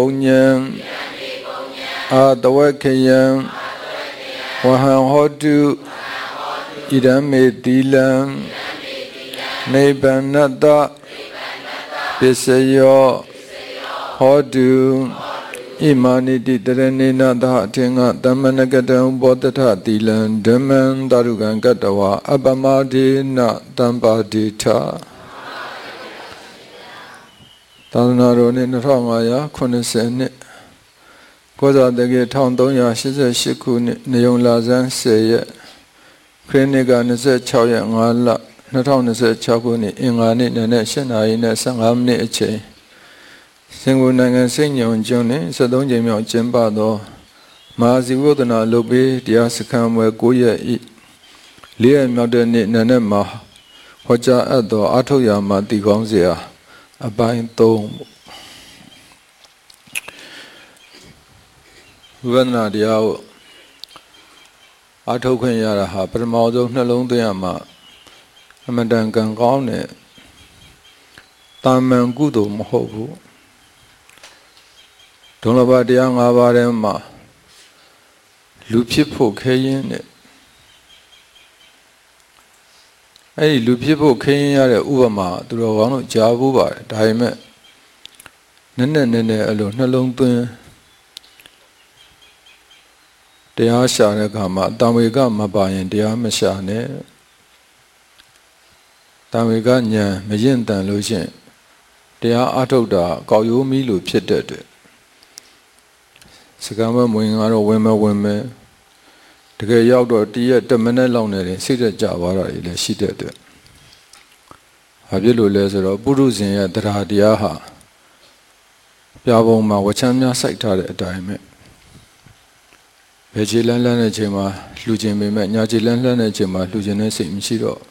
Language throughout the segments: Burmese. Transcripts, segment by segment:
Punyan Adawakayan Wahan Hodu Idame Dilam Nebanada Pisayo Hodu Imani Didaranina Dhatinga Damanagatan Bodhata Dilan Daman Darugan Gatawa Abamadi Na Dambadita Tanaroni Narangaya Kuniseni Goza Degi Town Donya Shiza Shikuni Neon Lazan Seye Kriniga Nise Chawya Ngala Natang Nise Chakuni Ingani Nene Shena Ine Sangamni Eche Singu Nangan Sinyon Juni Sadong Jimyo Jimbado Mazi Wudana Lubi Diasikamwe Guya I Lia Madeni Nene Ma Hoja Ado Atoyama Digongzia Abain Tom Vana Diao Atokan Yaraha, Permaudo Nalong Diama Amadan Gangone Taman Gudo Mohobu Donabadiang Avarema Lupipo Kayin Hey, Lupipo Kayin Ubama, Duravano Jabuba, Daime Nene alone, Nalong Dun Dea Shane Gama, Damiga Mabayan, Dea Mashane Damiga Nya, Majentan Lucian Dea Atoda, Gayomi Lupit. Sagama Mwingaro women to get out dear Dominalone, Sita Javara, she did. Habilu Lezer, Buruzin at Radiaha Yavoma, Wachamia Saita at time. Vegilan Lanajima, Lujin Yajilan Lanajima, Lujanese Mshiro.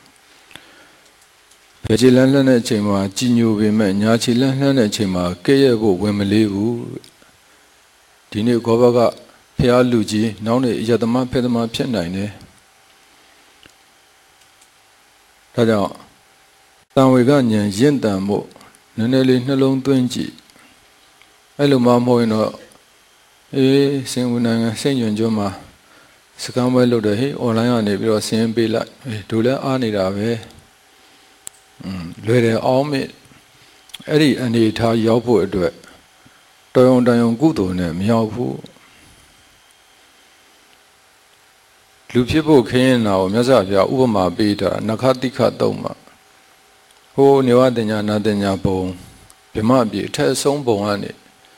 Vegilan Lanajima, Ginu women, Yajilan Lanajima, Kayabu, Wemelivu. Dini Govaga, Pia Luji, Noni Yadama Pedama Pianine. Tada Tanwiganian Yendamo, Nanelli Nalong 20. Eluma Moino, Singuna, Saint Joma, Sakama Lodahi, or Lion, Ebro, Saint Bela, Dula Anidave. Lede Alme, Eddie and the Ita Yapo Edward. Toyon Dayon Gudo ne Miafu Lupipo Kain now, Mazavia, Ubama Beta, Nakatika Doma. Ho Niwadenya Nadenya Bone, Pimabi, Tell Song Boani.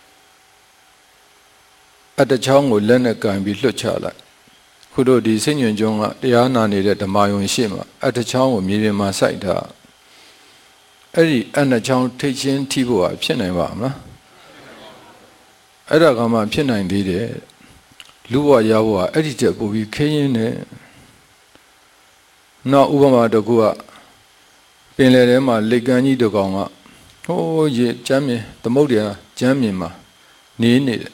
At the Chang would learn a kind be Luchala. Kudo di Senior Jonga, the Anna needed the Mayon Shima, at the Chang would medium my sight her. Eddie and the Chang teaching Tibo at Pianavama. Edagama Pina indeed. Lua Yawa edited Bobby Kayin. Now Ubama Dogua Pinlerema Legani Dogama. Oh, ye, Jammy, the Modia, Jamima, Nini.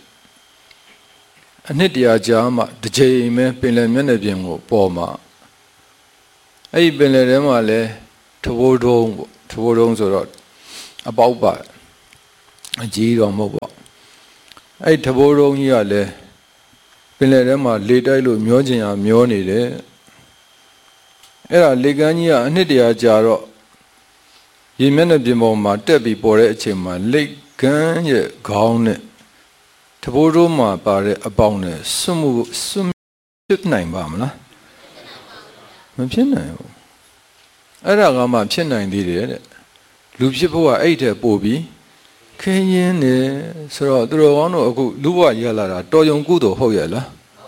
Anidia Jama, the J. Me Pinlemenabian Boma. A Pinlerema le toward home or about by a G or mobile. I Taboro Yale Pilerema later Myoja Myoni. Era Legania Nidia Jaro Yemenabimo Matebi Borechima Lake Ganye Gaune Taboroma Bare Abone Sum Nine Bamla Mapina Era Gama Pina indeed Lupipo ate a bobby. Kayin, Sir Durovano, Lua Yala, Toyon Gudo Hoyala.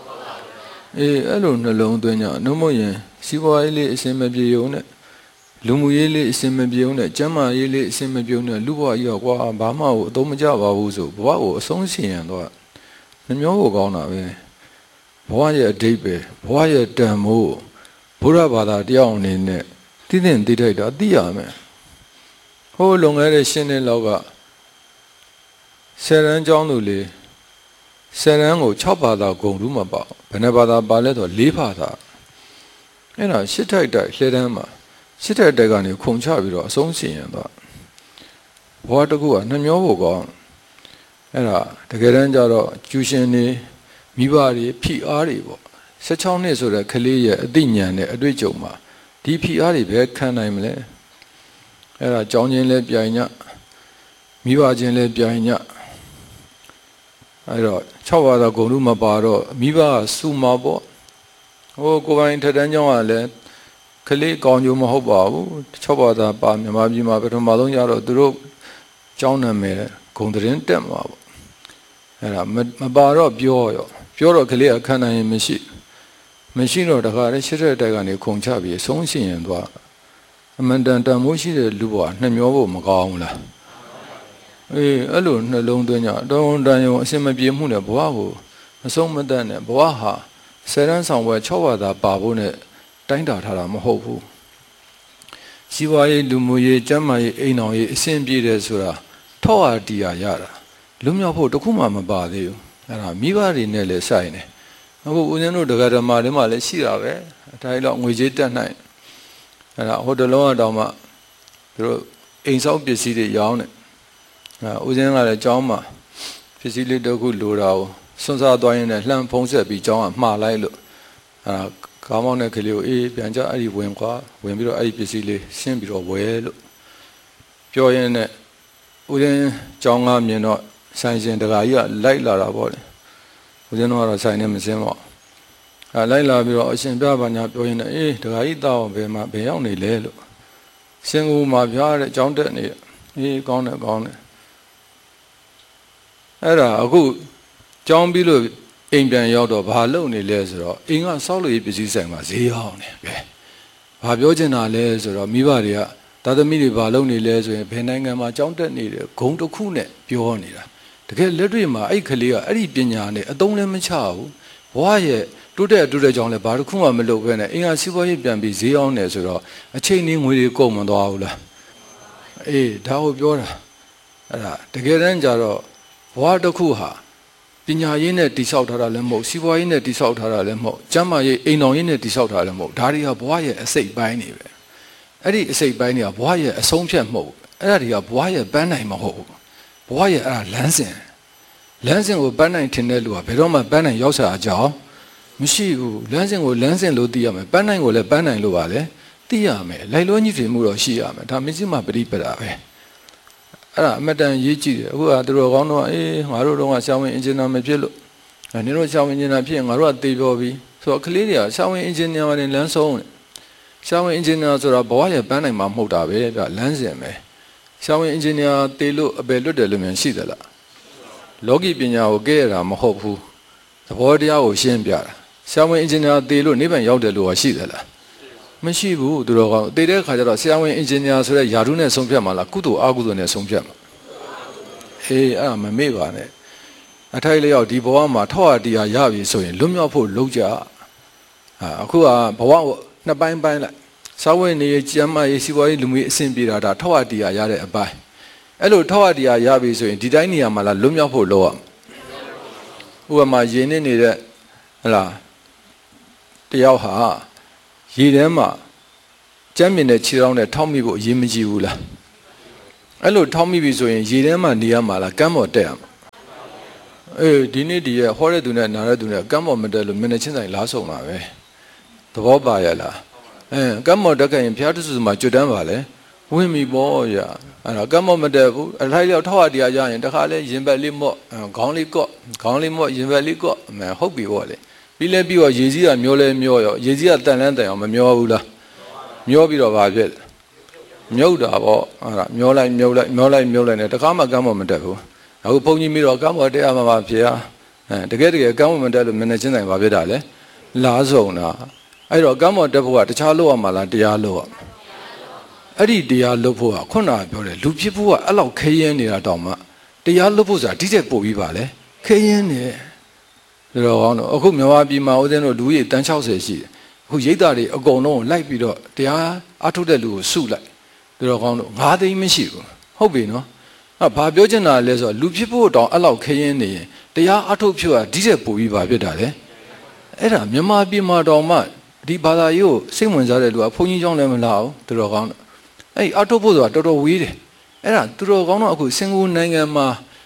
Alone, Dunya, no more, Siwaili is in Mabione, Lumuyeli is in Mabione, Jama Yeli is in Mabione, Lua Yawa, Bama, Domajava Uzo, Wow, Sonsi and what? The Myo gone away. Why a depe, why a demo, Purabada down in it, didn't detect a diame. How long are they sending loga? Seran Januli Seran Chapada Gongumaba, Penabada Ballet or Lipada. And I sit like that, Ledama. Sit at the Gani Kumchaviro, Sonsi and that. What a good Namyogo. အဲ့ဒါတကယ်တမ်းကျတော့ကျူရှင်နေမိဘတွေဖိအားတွေပေါ့16နှစ်ဆိုတဲ့ကလေးရဲ့အသိဉာဏ်နဲ့အတွေ့အကြုံမှာဒီဖိအားတွေပဲခံနိုင်မလဲအဲ့ဒါကြောင်းချင်းလဲပြိုင်ညမိဘချင်းလဲပြိုင်ညအဲ့တော့6ဘာသာဂုဏ်တို့မပါတော့မိဘစုမှာပေါ့ဟိုကိုယ်ပိုင်ထက်တန်းကြောင်းကလည်းကလေးကောင်းကျိုးမဟုတ်ပါဘူး6ဘာသာပါမြန်မာပြည်မှာပထမဆုံးရတော့သူတို့ကျောင်းနာမည်ဂုဏ်သတင်းတက်မှာပေါ့အဲ့ဒါမပါတော့ပြောတော့ကလေးအခန်းနိုင်ရင်မရှိတော့တခါတည်းရှစ်တဲ့တိုက်ကနေခုံချပြီးဆုံးရှင်ရင်သွားအမှန်တန်မိုးရှိတဲ့လူဘဝနှမျောဖို့မကောင်းဘူးလားအေးအဲ့လိုနှလုံးသွင်းကြတောင်းတန်ရုံအစင်မပြေမှုနဲ့ဘဝကိုမဆုံးမတတ်နဲ့ဘဝဟာဆယ်တန်းဆောင်ပွဲ6ဘာသာပါဖို့နဲ့တိုင်းတာထားတာမဟုတ်ဘူးစီဝါရေးလူမှုရေးကျန်းမာရေးအိမ်တော်ရေးအဆင်ပြေတယ်ဆိုတာထောက်အားတရားရတာလွတ်မြောက်ဖို့တခုမှမပါသေးဘူးအဲ့ဒါမိဘတွေနဲ့လည်းဆိုင်နေအခုဦးဇင်းတို့ဒကာဓမ္မတွေမှလည်းရှိတာပဲအတိုင်းတော့ငွေကြေးတက်နိုင်အဲ့ဒါဟိုတလုံးအတောင်မှသူတို့အိမ်ဆောက်ပစ္စည်းတွေရောင်းတယ်ဦးဇင်းကလည်းကျောင်းမှာပစ္စည်းလေးတစ်ခုလိုတာကိုစွန့်စားသွားရင်လည်းလှမ်းဖုံးဆက်ပြီးကျောင်းကမှားလိုက်လို့ကားမောင်းတဲ့ကလေးကိုအေးပြန်ကြအဲ့ဒီဝင်ပြီးတော့အဲ့ဒီပစ္စည်းလေးရှင်းပြီးတော့ဝယ်လို့ပြောရင်းနဲ့ဦးဇင်းကျောင်းကမြင်တော့ဆိုင်ရှင်တကာကြီးကလိုက်လာတာပေါ့လေဦးဇင်းတို့ကတော့ဆိုင်နဲ့မစင်းပေါ့လိုက်လာပြီးတော့အရှင်ပြပါညာပြောရင်းနဲ့အေးတကာကြီးတောင်းဘယ်ရောက်နေလဲလို့စင်ကူမှာပြားတဲ့ကျောင်းတက်နေအေးကောင်းတယ်အဲ့ဒါအခုကျောင်းပြီးလို့အိမ်ပြန်ရောက်တော့ဘာလုပ်နေလဲဆိုတော့အိမ်ကစောက်လို့ပစ္စည်းဆိုင်မှာဈေးရောက်နေပဲဘာပြောချင်တာလဲဆိုတော့မိဘတွေကသာသမီတွေဘာလုပ်နေလဲဆိုရင်ဘယ်နိုင်ငံမှာကျောင်းတက်နေတယ်ဂုံတစ်ခုနဲ့ပြောနေတာတကယ်လက်တွေ့မှာအဲ့ကလေးကအဲ့ဒီပညာနဲ့အသုံးလည်းမချဘူးဘဝရဲ့တိုးတဲ့ကြောင့်လည်းဘာတစ်ခုမှမလုပ်ဘဲနဲ့အင်္ဂါစီးပွားရေးပြန်ပြီးဈေးရောက်နေဆိုတော့အချိန်နဲ့ငွေတွေကုန်မသွားဘူးလားအေးဒါကိုပြောတာအဲ့ဒါတကယ်တမ်းကျတော့ဘဝတစ်ခုဟာပညာရေးနဲ့တိဆောက်ထားတာလည်းမဟုတ်စီးပွားရေးနဲ့တိဆောက်ထားတာလည်းမဟုတ်ကျန်းမာရေးအိမ်တော်ရေးနဲ့တိဆောက်ထားတာလည်းမဟုတ်ဒါတွေကဘဝရဲ့အစိတ်ပိုင်းတွေပဲအဲ့ဒီအစိတ်ပိုင်းတွေကဘဝရဲ့အဆုံးဖြတ်မဟုတ်အဲ့ဒါတွေကဘဝရဲ့ပန်းနိုင်မဟုတ်ဘဝရဲ့အဲ့ဒါလမ်းစဉ်ကိုပန်းနိုင်ထင်တဲ့လူကဘယ်တော့မှပန်းနိုင်ရောက်စားအကြောင်းမရှိဘူးလမ်းစဉ်ကိုလမ်းစဉ်လို့သိရမယ်ပန်းနိုင်ကိုလည်းပန်းနိုင်လို့ပါလေသိရမယ်လိုက်လွှဲညှိထွေမှုတော့ရှိရမယ်ဒါမရှိမှပရိပဒါပဲအဲ့ဒါအမတန်ရေးကြည့်တယ်အခုကသူတို့ကောင်းတော့အေးငါတို့တော့ကရှာဝင်အင်ဂျင်နာမဖြစ်လို့နင်တို့ရှာဝင်အင်ဂျင်နာဖြစ်ရင်ငါတို့ကသေပြောပြီဆိုတော့ကလေးတွေကရှာဝင်အင်ဂျင်နီယာတွေလမ်းဆုံးတယ်ရှာဝင်အင်ဂျင်နီယာဆိုတာဘဝရဲ့ပန်းနိုင်မှာမဟုတ်တာပဲဗျလမ်းစဉ်ပဲရှာဝင်အင်ဂျင်နီယာသေလို့အပယ်လွတ်တယ်လို့မြန်ရှိသလားလောကီပညာကိုကဲရတာမဟုတ်ဘူးသဘောတရားကိုရှင်းပြတာရှာဝင်အင်ဂျင်နီယာသေလို့နိဗ္ဗာန်ရောက်တယ်လို့ရှိသလားမရှိဘူးသူတော်ကောင်းသေတဲ့ခါကျတော့ဆရာဝန်အင်ဂျင်နီယာဆိုတဲ့ယာထုနဲ့ဆုံးဖြတ်မှာလားကုသိုလ်အကုသိုလ်နဲ့ဆုံးဖြတ်မှာအေးအဲ့ဒါမမေ့ပါနဲ့အထိုက်လျောက်ဒီဘဝမှာထောက်ရတရားရပြီဆိုရင်လွတ်မြောက်ဖို့လုပ်ကြအခုကဘဝကိုနှစ်ပိုင်းလိုက်စာဝတ်နေရေးကျမ်းမာရေးစီးပွားရေးလူမှုရေးအဆင်ပြေတာဒါထောက်ရတရားရတဲ့အပိုင်းအဲ့လိုထောက်ရတရားရပြီဆိုရင်ဒီတိုင်းနေရာမှာလားလွတ်မြောက်ဖို့လုပ်ရဥပမာယဉ်နေတဲ့ဟလာတယောက်ဟာရေထဲမှာကျမ်းမြင်တဲ့ခြေထောက်နဲ့ထောက်မိဖို့အရေးမကြီးဘူးလားအဲ့လိုထောက်မိပြီဆိုရင်ရေထဲမှာနေရမှာလားကမ်းပေါ်တက်ရမှာအေးဒီနေ့ဒီရဲ့ဟောတဲ့သူနဲ့နားတဲ့သူနဲ့ကမ်းပေါ်မတက်လို့မင်းနဲ့ချင်းဆိုင်လားဆုံးတာပဲသဘောပါရလားကမ်းပေါ်တက်ခဲ့ရင်ဘုရားတဆူမှာကျွတ်တန်းပါလေဝင်ပြီပေါ့ရအဲ့တော့ကမ်းပေါ်မတက်ဘူးအထိုက်ရောက်ထောက်ရတရားရရင်တခါလဲရင်ဘက်လေးမော့ခေါင်းလေးမော့ရင်ဘက်လေးကော့ဟုတ်ပြီပေါ့လေပြီးလဲပြီးတော့ရေကြီးကမျောလဲမျောရောရေကြီးကတန်လန်းတန်အောင်မမျောဘူးလားမျောပြီးတော့ဘာဖြစ်မြုပ်တာပေါ့အဲ့ဒါမျောလိုက်နဲ့တခါမှကမ်းပေါ်မတက်ဘူးအခုဘုန်းကြီးပြီးတော့ကမ်းပေါ်တက်ရမှာပါဖေဟာတကယ်ကမ်းပေါ်မတက်လို့မနေချင်းဆိုင်ဘာဖြစ်တာလဲလားဆုံးတာအဲ့တော့ကမ်းပေါ်တက်ဖို့ကတခြားလို့ရမှာလားတရားလို့ရအဲ့ဒီတရားလို့ဖို့ကခုနကပြောတယ်လူဖြစ်ဖို့ကအဲ့လောက်ခရင်နေတာတောင်မှတရားလို့ဖို့ဆိုတာဒီတဲ့ပို့ပြီးပါလေခရင်နေတော်ကောင်းတော့အခုမြန်မာပြည်မှာဦးဇင်းတို့လူကြီးတန်း60ရှိတယ်အခုရိတ်သားတွေအကုန်လုံးကိုလိုက်ပြီးတော့တရားအထုတ်တဲ့လူကိုစုလိုက်တော်ကောင်းတော့9သိန်းမရှိဘူးဟုတ်ပြီနော်ဘာပြောချင်တာလဲဆိုတော့လူဖြစ်ဖို့တောင်အဲ့လောက်ခရင်နေရင်တရားအထုတ်ဖြစ်တာဒီတဲ့ပို့ပြီးပါဖြစ်တာလေအဲ့ဒါမြန်မာပြည်မှာတောင်မှဒီဘာသာရေးကိုစိတ်ဝင်စားတဲ့လူကဘုန်းကြီးကျောင်းလည်းမလာဘူးတော်ကောင်းတော့အဲ့အထုတ်ဖို့ဆိုတာတော်တော်ဝေးတယ်အဲ့ဒါတော်ကောင်းတော့အခုစင်ကာပူနိုင်ငံမှာ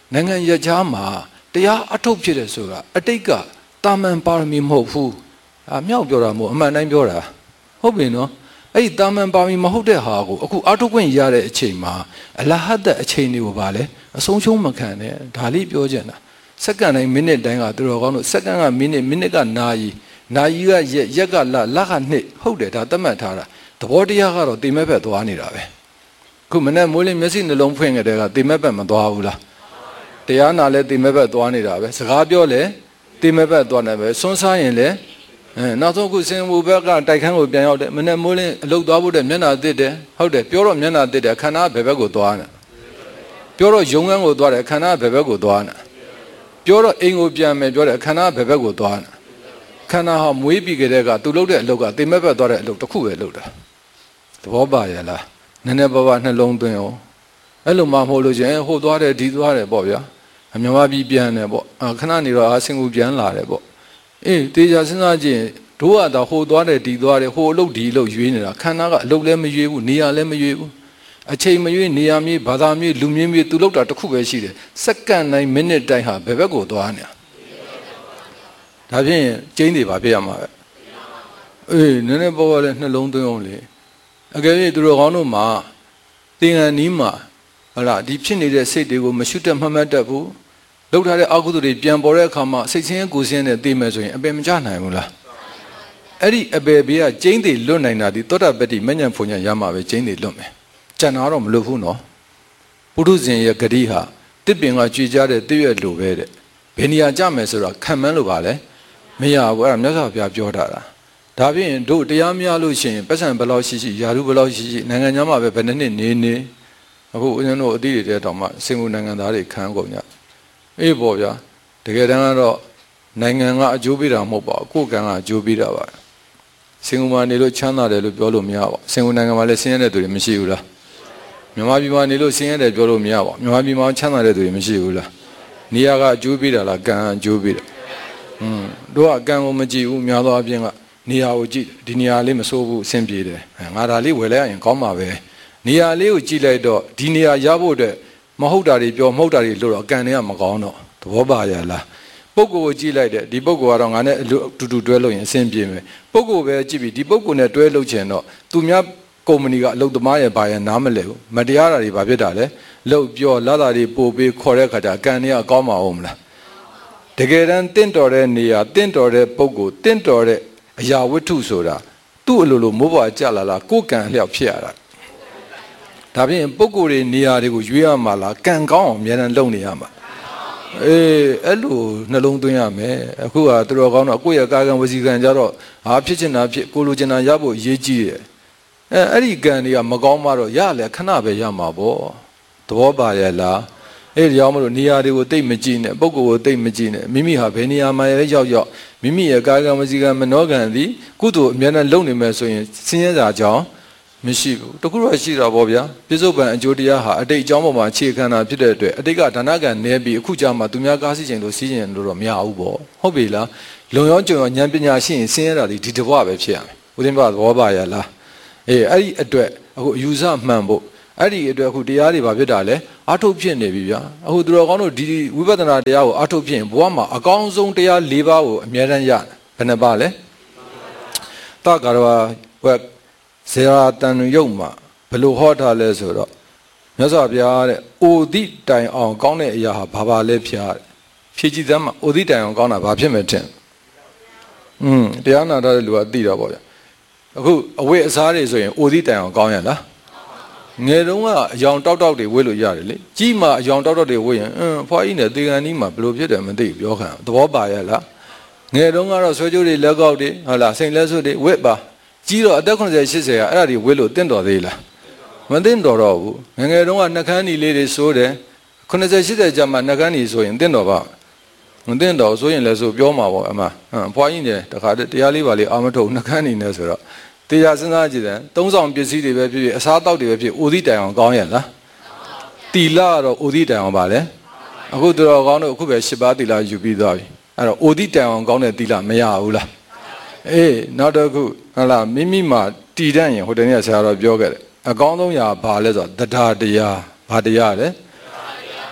နိုင်ငံရခြားမှာတရားအထုတ်ဖြစ်တယ်ဆိုတာအတိတ်ကတာမန်ပါရမီမဟုတ်ဘူးမြောက်ပြောတာမဟုတ်အမှန်တိုင်းပြောတာဟုတ်ပြီနော်အဲ့ဒီတာမန်ပါရမီမဟုတ်တဲ့ဟာကိုအခုအထုတ်ခွင့်ရတဲ့အချိန်မှာအလဟတ်တဲ့အချိန်တွေကိုပါလေအဆုံးရှုံးမခံနဲ့ဒါလေးပြောချင်တာစက္ကန့်တိုင်းမိနစ်တိုင်းကသူတော်ကောင်းတို့စက္ကန့်ကမိနစ်ကနာရီကရက်ကလကနှစ်ဟုတ်တယ်ဒါသတ်မှတ်ထားတာသဘောတရားကတော့တိမဲ့ဘက်သွားနေတာပဲခုမနေ့မိုးလင်းမျက်စိနှလုံးဖွင့်ခဲ့တဲ့ကတိမဲ့ဘက်မသွားဘူးလားတရားနာလဲတိမဲ့ဘက်သွားနေတာပဲစကားပြောလဲတိမဲ့ဘက်သွားနေပဲစွန်းစားရင်လဲနောက်ဆုံးခုစင်ဘူဘက်ကတိုက်ခန်းကိုပြန်ရောက်တယ်မနေ့မိုးလင်းအလုတ်သွားဖို့တဲ့မျက်နှာတစ်တယ်ဟုတ်တယ်ပြောတော့မျက်နှာတစ်တယ်ခန္ဓာဘယ်ဘက်ကိုသွားနေပြောတော့ယုံငန်းကိုသွားတယ်ခန္ဓာဘယ်ဘက်ကိုသွားနေပြောတော့အိမ်ကိုပြန်မယ်ပြောတယ်ခန္ဓာဘယ်ဘက်ကိုသွားနေခန္ဓာဟာမွေးပြီးကြတဲ့ကသူလုပ်တဲ့အလုပ်ကတိမဲ့ဘက်သွားတဲ့အလုပ်တစ်ခုပဲလုပ်တာသဘောပါရဲ့လားနည်းနည်းပါးပါးနှလုံးသွင်းအောင်အဲ့လိုမှမဟုတ်လို့ချင်းဟိုသွားတယ်ဒီသွားတယ်ပေါ့ဗျာအမြမပြီးပြန်တယ်ပေါ့ခဏနေတော့စင်ကူပြန်လာတယ်ပေါ့အေးတေချာစဉ်းစားကြည့်တို့ကသာဟိုသွားတယ်ဒီသွားတယ်ဟိုအလုပ်ဒီအလုပ်ရွေးနေတာခန္ဓာကအလုပ်လည်းမရွေးဘူးနေရာလည်းမရွေးဘူးအချိန်မရွေးနေရာမြေဘာသာမြေလူမျိုးမြေသူလုပ်တာတစ်ခုပဲရှိတယ်စက္ကန့်တိုင်းမိနစ်တိုင်းဟာဘယ်ဘက်ကိုသွားနေတာဒါဖြင့်ကျင်းတွေပါပြရမှာပဲအေးနည်းနည်းပေါ်လဲနှလုံးသွင်းအောင်လေအကယ်၍သူတို့ကောင်းတို့မှာသင်္ကန်းနီးမှာဟုတ်လားဒီဖြစ်နေတဲ့စိတ်တွေကိုမရှုတတ်မှတ်မှတ်တတ်ဘူးလောက်ထားတဲ့အကုသိုလ်တွေပြန်ပေါ်တဲ့အခါမှာစိတ်ဆင်းရဲကိုယ်ဆင်းရဲနဲ့သိမယ်ဆိုရင်အပယ်မကျနိုင်ဘူးလားအဲ့ဒီအပယ်ဘေးကကျင်းတွေလွတ်နိုင်တာဒီသောတာပတ္တိမဉ္ဇဉ်ဖွညာရမှာပဲကျင်းတွေလွတ်မယ်ကျန်တာတော့မလွတ်ဘူးနော်ပုထုဇဉ်ရဲ့ဂတိဟာတစ်ပင်ကကြွေကြတဲ့တည့်ရွက်လိုပဲတဲ့ဘယ်နေရာကြမယ်ဆိုတာခံမှန်းလို့ပါလဲမရဘူးအဲ့ဒါမြတ်စွာဘုရားပြောတာဒါဖြင့်တို့တရားမရလို့ရှိရင်ပတ်စံဘယ်လောက်ရှိယာရုဘယ်လောက်ရှိနိုင်ငံခြားမှာပဲဘယ်နှစ်နေအခုဦးဇင်းတို့အတိတွေတဲ့တောင်မှစင်ကူနိုင်ငံသားတွေခံကုန်ကြအေးပေါ့ဗျာတကယ်တမ်းကတော့နိုင်ငံကအကျိုးပေးတာမဟုတ်ပါဘူးကိုယ်ကံကအကျိုးပေးတာပါစင်ကူမှာနေလို့ချမ်းသာတယ်လို့ပြောလို့မရပါဘူးစင်ကူနိုင်ငံမှာလည်းဆင်းရဲတဲ့သူတွေမရှိဘူးလားမြန်မာပြည်မှာနေလို့ဆင်းရဲတယ်ပြောလို့မရပါဘူးမြန်မာပြည်မှာချမ်းသာတဲ့သူတွေမရှိဘူးလားနေရာကအကျိုးပေးတာလားကံအကျိုးပေးတာတို့ကကံကိုမကြည့်ဘူးများသောအားဖြင့်ကနေရာကိုကြည့်ဒီနေရာလေးမဆိုးဘူးအဆင်ပြေတယ်ငါဒါလေးဝယ်လိုက်ရင်ကောင်းမှာပဲနေရာလေးကိုကြည့်လိုက်တော့ဒီနေရာရဖို့အတွက်မဟုတ်တာတွေပြောမဟုတ်တာတွေလို့တော့ကံတွေကမကောင်းတော့သဘောပါရလားပုဂ္ဂိုလ်ကိုကြည့်လိုက်တယ်ဒီပုဂ္ဂိုလ်ကတော့ငါနဲ့အတူတူတွဲလို့ရင်အဆင်ပြေမယ်ပုဂ္ဂိုလ်ပဲကြည့်ပြီးဒီပုဂ္ဂိုလ်နဲ့တွဲလို့ချင်တော့သူများကုမ္ပဏီကအလုပ်သမားရဲ့ဘာရဲ့နားမလဲဘူးမတရားတာတွေဘာဖြစ်တာလဲလှုပ်ပြောလာတာတွေပို့ပေးခေါ်တဲ့ခါကျကံတွေကကောင်းမှာဟုတ်မလားတကယ်တမ်းတင့်တော်တဲ့နေရာတင့်တော်တဲ့ပုဂ္ဂိုလ်တင့်တော်တဲ့အရာဝတ္ထုဆိုတာသူ့အလိုလိုမိုးပွားကြလာလားကိုယ်ကံအလျောက်ဖြစ်ရတာဒါဖြင့်ပုဂ္ဂိုလ်တွေနေရာတွေကိုရွေးရမှာလားကံကောင်းအောင်အများနဲ့လုပ်နေရမှာအေးအဲ့လိုနှလုံးသွင်းရမယ်အခုကသူတော်ကောင်းတော့ကိုယ့်ရဲ့ကာကံဝစီကံကြတော့ဟာဖြစ်ချင်တာဖြစ်ကိုလိုချင်တာရဖို့အရေးကြီးတယ်အဲ့ဒီကံတွေကမကောင်းမှတော့ရလေခဏပဲရမှာပေါ့သဘောပါရဲ့လားအဲ့ဒီကြောင့်မလို့နေရာတွေကိုတိတ်မကြည့်နဲ့ပုဂ္ဂိုလ်ကိုတိတ်မကြည့်နဲ့မိမိဟာဘယ်နေရာမှာရောက်မိမိရဲ့ကာကံဝစီကံမနောကံသည်ကုသိုလ်အများနဲ့လုပ်နေမယ်ဆိုရင်ဆင်းရဲတာကြောင့်မရှိဘူးတခုတော့ရှိတာပေါ့ဗျာပြစ္ဆုတ်ပံအကျိုးတရားဟာအတိတ်အကြောင်းပေါ်မှာအခြေခံတာဖြစ်တဲ့အတွက်အတိတ်ကဒါနကံနည်းပြီးအခုကြာမှသူများကားစီခြင်းလို့စီးခြင်းလို့တော့မရဘူးပေါ့ဟုတ်ပြီလားလုံရောကြုံရောဉာဏ်ပညာရှိရင်ဆင်းရဲတာဒီတဘဝပဲဖြစ်ရမယ်ဦးသိန်းပါသဘောပါရလားအေးအဲ့ဒီအတွက်အခုအယူဆမှန်ဖို့အဲ့ဒီအတွက်အခုတရားတွေဘာဖြစ်တာလဲအာထုတ်ဖြစ်နေပြီဗျာအခုသူတော်ကောင်းတို့ဒီဝိပဿနာတရားကိုအာထုတ်ဖြစ်ရင်ဘဝမှာအကောင်းဆုံးတရား၄ပါးကိုအမြဲတမ်းရတယ်ဘယ်နှပါလဲတက္ကရာဝက်ဇေယတန်ရုပ်မှာဘယ်လိုဟောထားလဲဆိုတော့မြတ်စွာဘုရားတဲ့အိုသည့်တိုင်အောင်ကောင်းတဲ့အရာဟာဘာလဲဖျားတယ်ဖြည့်ကြည့်သမ်းမှာအိုသည့်တိုင်အောင်ကောင်းတာဘာဖြစ်မယ်ထင်တရားနာတဲ့လူကသိတာပေါ့ဗျအခုအဝိအစားတွေဆိုရင်အိုသည့်တိုင်အောင်ကောင်းရလားငယ်တုန်းကအယောင်တောက်တောက်တွေဝေးလို့ရတယ်လေကြီးမှအယောင်တောက်တောက်တွေဝေးရင်ဖွားကြီးနဲ့တေကန်ကြီးမှာဘယ်လိုဖြစ်တယ်မသိဘူးပြောခံသဘောပါရဲ့လားငယ်တုန်းကတော့ဆွဲကြိုးတွေလက်ကောက်တွေဟုတ်လားစိန်လက်စွပ်တွေဝက်ပါကြီးတော့အသက်80 80ကအဲ့ဒါတွေဝေးလို့တင့်တော်သေးလားမတင့်တော်တော့ဘူးငယ်တုန်းကနှကန်းကြီးလေးတွေစိုးတယ်80 80ကျမှနှကန်းကြီးဆိုရင်တင့်တော်ပါမတင့်တော်ဆိုရင်လည်းဆိုပြောမှာပေါ့အမဖွားကြီးနဲ့တခါတရားလေးပါလေးအာမထုတ်နှကန်းကြီးနဲ့ဆိုတော့တရားစဉ်းစားကြည့်တယ်သုံးဆောင်ပစ္စည်းတွေပဲဖြစ်ဖြစ်အစားအသောက်တွေပဲဖြစ်အိုသီးတိုင်အောင်ကောင်းရဲ့လားတီလာတော့အိုသီးတိုင်အောင်ပါလေအခုတော်ကောင်းတို့အခုပဲ10ပါးတီလာယူပြီးသွားပြီအဲ့တော့အိုသီးတိုင်အောင်ကောင်းတဲ့တီလာမရဘူးလားအေးနောက်တစ်ခုဟုတ်လားမိမိမှာတည်တတ်ရင်ဟိုတနေ့ဆရာတော်ပြောခဲ့တယ်အကောင်းဆုံးရာဘာလဲဆိုတော့တရားဘာတရားလဲ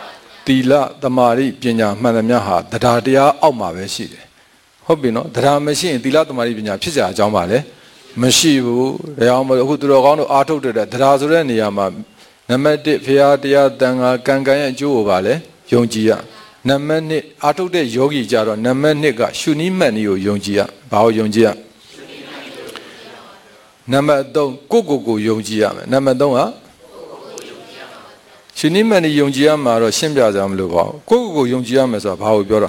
တီလတမာရီပညာမှန်သမျှဟာတရားတရားအောက်မှာပဲရှိတယ်ဟုတ်ပြီနော်တရားမရှိရင်တီလတမာရီပညာဖြစ်ကြအကြောင်းပါလေမရှိဘူးဒါကြောင့်မို့အခုသူတော်ကောင်းတို့အားထုတ်တဲ့တရားဆိုတဲ့နေရာမှာနံပါတ်1ဖရာတရားတန်ခါကံကံရဲ့အကျိုးကိုပါလေယုံကြည်ရနံပါတ်2အားထုတ်တဲ့ယောဂီကြတော့နံပါတ်2ကရှုနည်းမှတ်နည်းကိုယုံကြည်ရဘာကိုယုံကြည်ရနံပါတ်3ကိုယုံကြည်ရမယ်နံပါတ်3ကရှုနည်းမှတ်နည်းယုံကြည်ရမှာတော့ရှင်းပြကြမလို့ပါကိုယုံကြည်ရမယ်ဆိုတာဘာကိုပြောတာ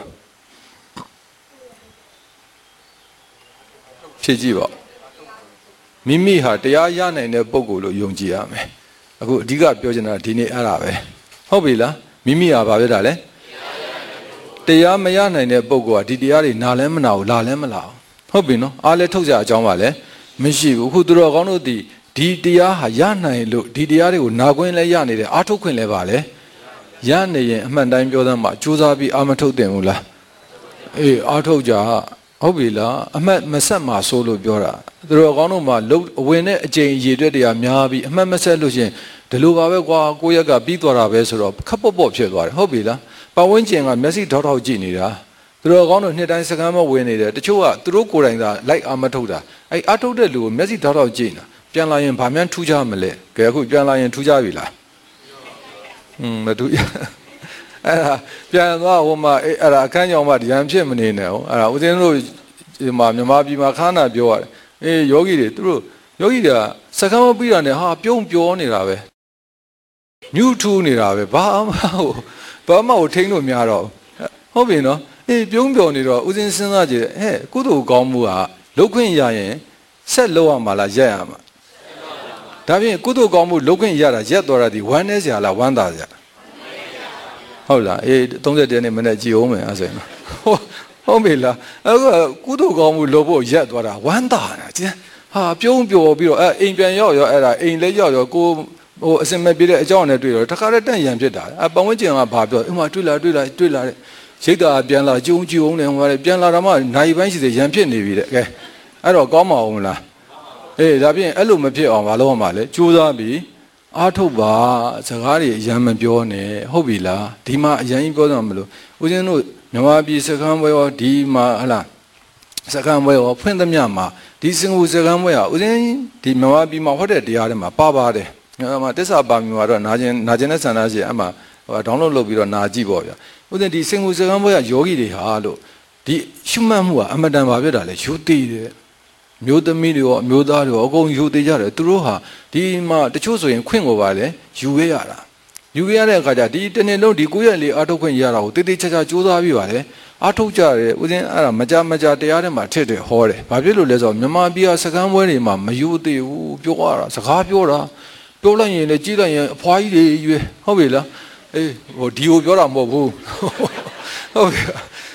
ဖြည့်ကြည့်ပါမိမိဟာတရားရနိုင်တဲ့ပုဂ္ဂိုလ်လို့ယုံကြည်ရမယ်အခုအဓိကပြောချင်တာဒီနေ့အဲ့ဒါပဲဟုတ်ပြီလားမိမိဟာဘာဖြစ်တာလဲတရားမရနိုင်တဲ့ပုဂ္ဂိုလ်ကဒီတရားတွေနားလဲမနာဘူးလာလဲမလာဘူးဟုတ်ပြီနော်အားလဲထုတ်ကြအကြောင်းပါလဲမရှိဘူးအခုသူတော်ကောင်းတို့ဒီတရားဟာရနိုင်လို့ဒီတရားတွေကိုနာခွင့်လဲရနေတယ်အားထုတ်ခွင့်လဲပါလဲရနေရင်အမှန်တိုင်းပြောသမှာစူးစမ်းပြီးအာမထုတ်တင်ဘူးလားအေးအားထုတ်ကြဟုတ်ပြီလားအမှတ်မဆက်မှာဆိုလို့ပြောတာသူတော်ကောင်းတို့မှာအဝင်နဲ့အကျိန်ရည်တွက်တရားများပြီးအမှတ်မဆက်လို့ရှင်ဒီလိုပါပဲကွာကိုရက်ကပြီးသွားတာပဲဆိုတော့ခပ်ပေါ့ဖြစ်သွားတယ်ဟုတ်ပြီလားပတ်ဝန်းကျင်ကမျက်စိထောက်ကြည့်နေတာသူတော်ကောင်းတို့နှစ်တိုင်းစကမ်းမဝင်နေတယ်တချို့ကသူတို့ကိုယ်တိုင်သာလိုက်အာမထုတ်တာအဲ့အာထုတ်တဲ့လူကိုမျက်စိထောက်ကြည့်နေတာပြန်လာရင်ဗာမှန်းထူးကြမလဲကဲအခုပြန်လာရင်ထူးကြပြီလားမထူးအဲ့ဒါပြန်သွားဟိုမှာအဲ့ဒါအခန်းကြောင်မှဒီဟန်ဖြစ်မနေနဲ့ဟုတ်အဲ့ဒါဦးဇင်းတို့ဒီမှာမြန်မာပြည်မှာခါနာပြောရတယ်အေးယောဂီတွေသူတို့ယောဂီတွေကစကမ်းမပြီးတာနဲ့ဟာပြုံးပြောနေတာပဲညှူထူးနေတာပဲဘာမှထိန်းလို့များတော့ဟုတ်ပြီနော်အေးပြုံးပြောနေတော့ဦးဇင်းစဉ်းစားကြည့်ဟဲ့ကုသိုလ်ကောင်းမှုကလုတ်ခွင့်ရရင်ဆက်လောက်ရမှာလားရက်ရမှာဒါဖြင့်ကုသိုလ်ကောင်းမှုလုတ်ခွင့်ရတာရက်တော်တာဒီဝမ်းနေစရာလားဝမ်းသာစရာဟုတ်လားအေး30နှစ်မနေ့ကြည်အောင်မယ်အဲ့ဆိုရင်ဟုတ်ပြီလားအခုကုသိုလ်ကောင်းမှုလုပ်ဖို့ရက်သွားတာဝမ်းသာတာကျန်ဟာပြုံးပြောပြီးတော့အိမ်ပြန်ရောက်ရောအဲ့ဒါအိမ်လည်းရောက်ရောကိုဟိုအစင်မဲ့ပြတဲ့အကြောင်းနဲ့တွေ့တော့တခါတည်းတန့်ရံဖြစ်တာပတ်ဝန်းကျင်ကဘာပြောဥမာတွေ့လာတဲ့ရိတ်တာပြန်လာကြုံအောင်လည်းဟိုပြန်လာတော့မှနိုင်ပိုင်းရှိသေးရံဖြစ်နေပြီတဲ့ကဲအဲ့တော့ကောင်းမအောင်မလားအေးဒါဖြင့်အဲ့လိုမဖြစ်အောင်မလုပ်ရမှာလေကြိုးစားပြီးအားထုတ်ပါစကားတွေအရန်မပြောနဲ့ဟုတ်ပြီလားဒီမှာအရန်ကြီးပြောတော့မလို့ဦးဇင်းတို့မြန်မာပြည်စကမ်းပွဲရောဒီမှာဟလားစကမ်းပွဲရောဖွင့်သမျှမှာဒီစင်ကူစကမ်းပွဲဟာဦးဇင်းဒီမြန်မာပြည်မှာဟောတဲ့တရားတွေမှာပါတယ်အဲ့မှာတစ္ဆာပါမီမှာတော့နာကျင်တဲ့ဆန္ဒရှိအဲ့မှာဒေါင်းလုဒ်လုပ်ပြီးတော့နာကြည့်ပေါ့ဗျာဦးဇင်းဒီစင်ကူစကမ်းပွဲကယောဂီတွေဟာလို့ဒီရှုမှတ်မှုကအမတန်ပါဖြစ်တာလေယူတည်တယ်မျိုးသမီးတွေရောအမျိုးသားတွေရောအကုန်ယူသေးကြတယ်သူတို့ဟာဒီမှာတချို့ဆိုရင်ခွင့်ကိုပါလေယူခဲ့ရတာယူခဲ့ရတဲ့အခါကျဒီတနေ့လုံးဒီ9ရက်လေးအားထုတ်ခွင့်ရတာကိုတိတိကျကျကြိုးစားပြီးပါလေအားထုတ်ကြတယ်ဦးဇင်းအဲ့ဒါမကြတရားထဲမှာထစ်တယ်ဟောတယ်ဘာဖြစ်လို့လဲဆိုတော့မြန်မာပြည်ကစကမ်းပွဲတွေမှာမယူသေးဘူးပြောရတာစကားပြောလိုက်ရင်လည်းကြည့်လိုက်ရင်အဖွားကြီးတွေရွယ်ဟုတ်ပြီလားအေးဟိုဒီကိုပြောတာမဟုတ်ဘူးဟုတ်ပြီ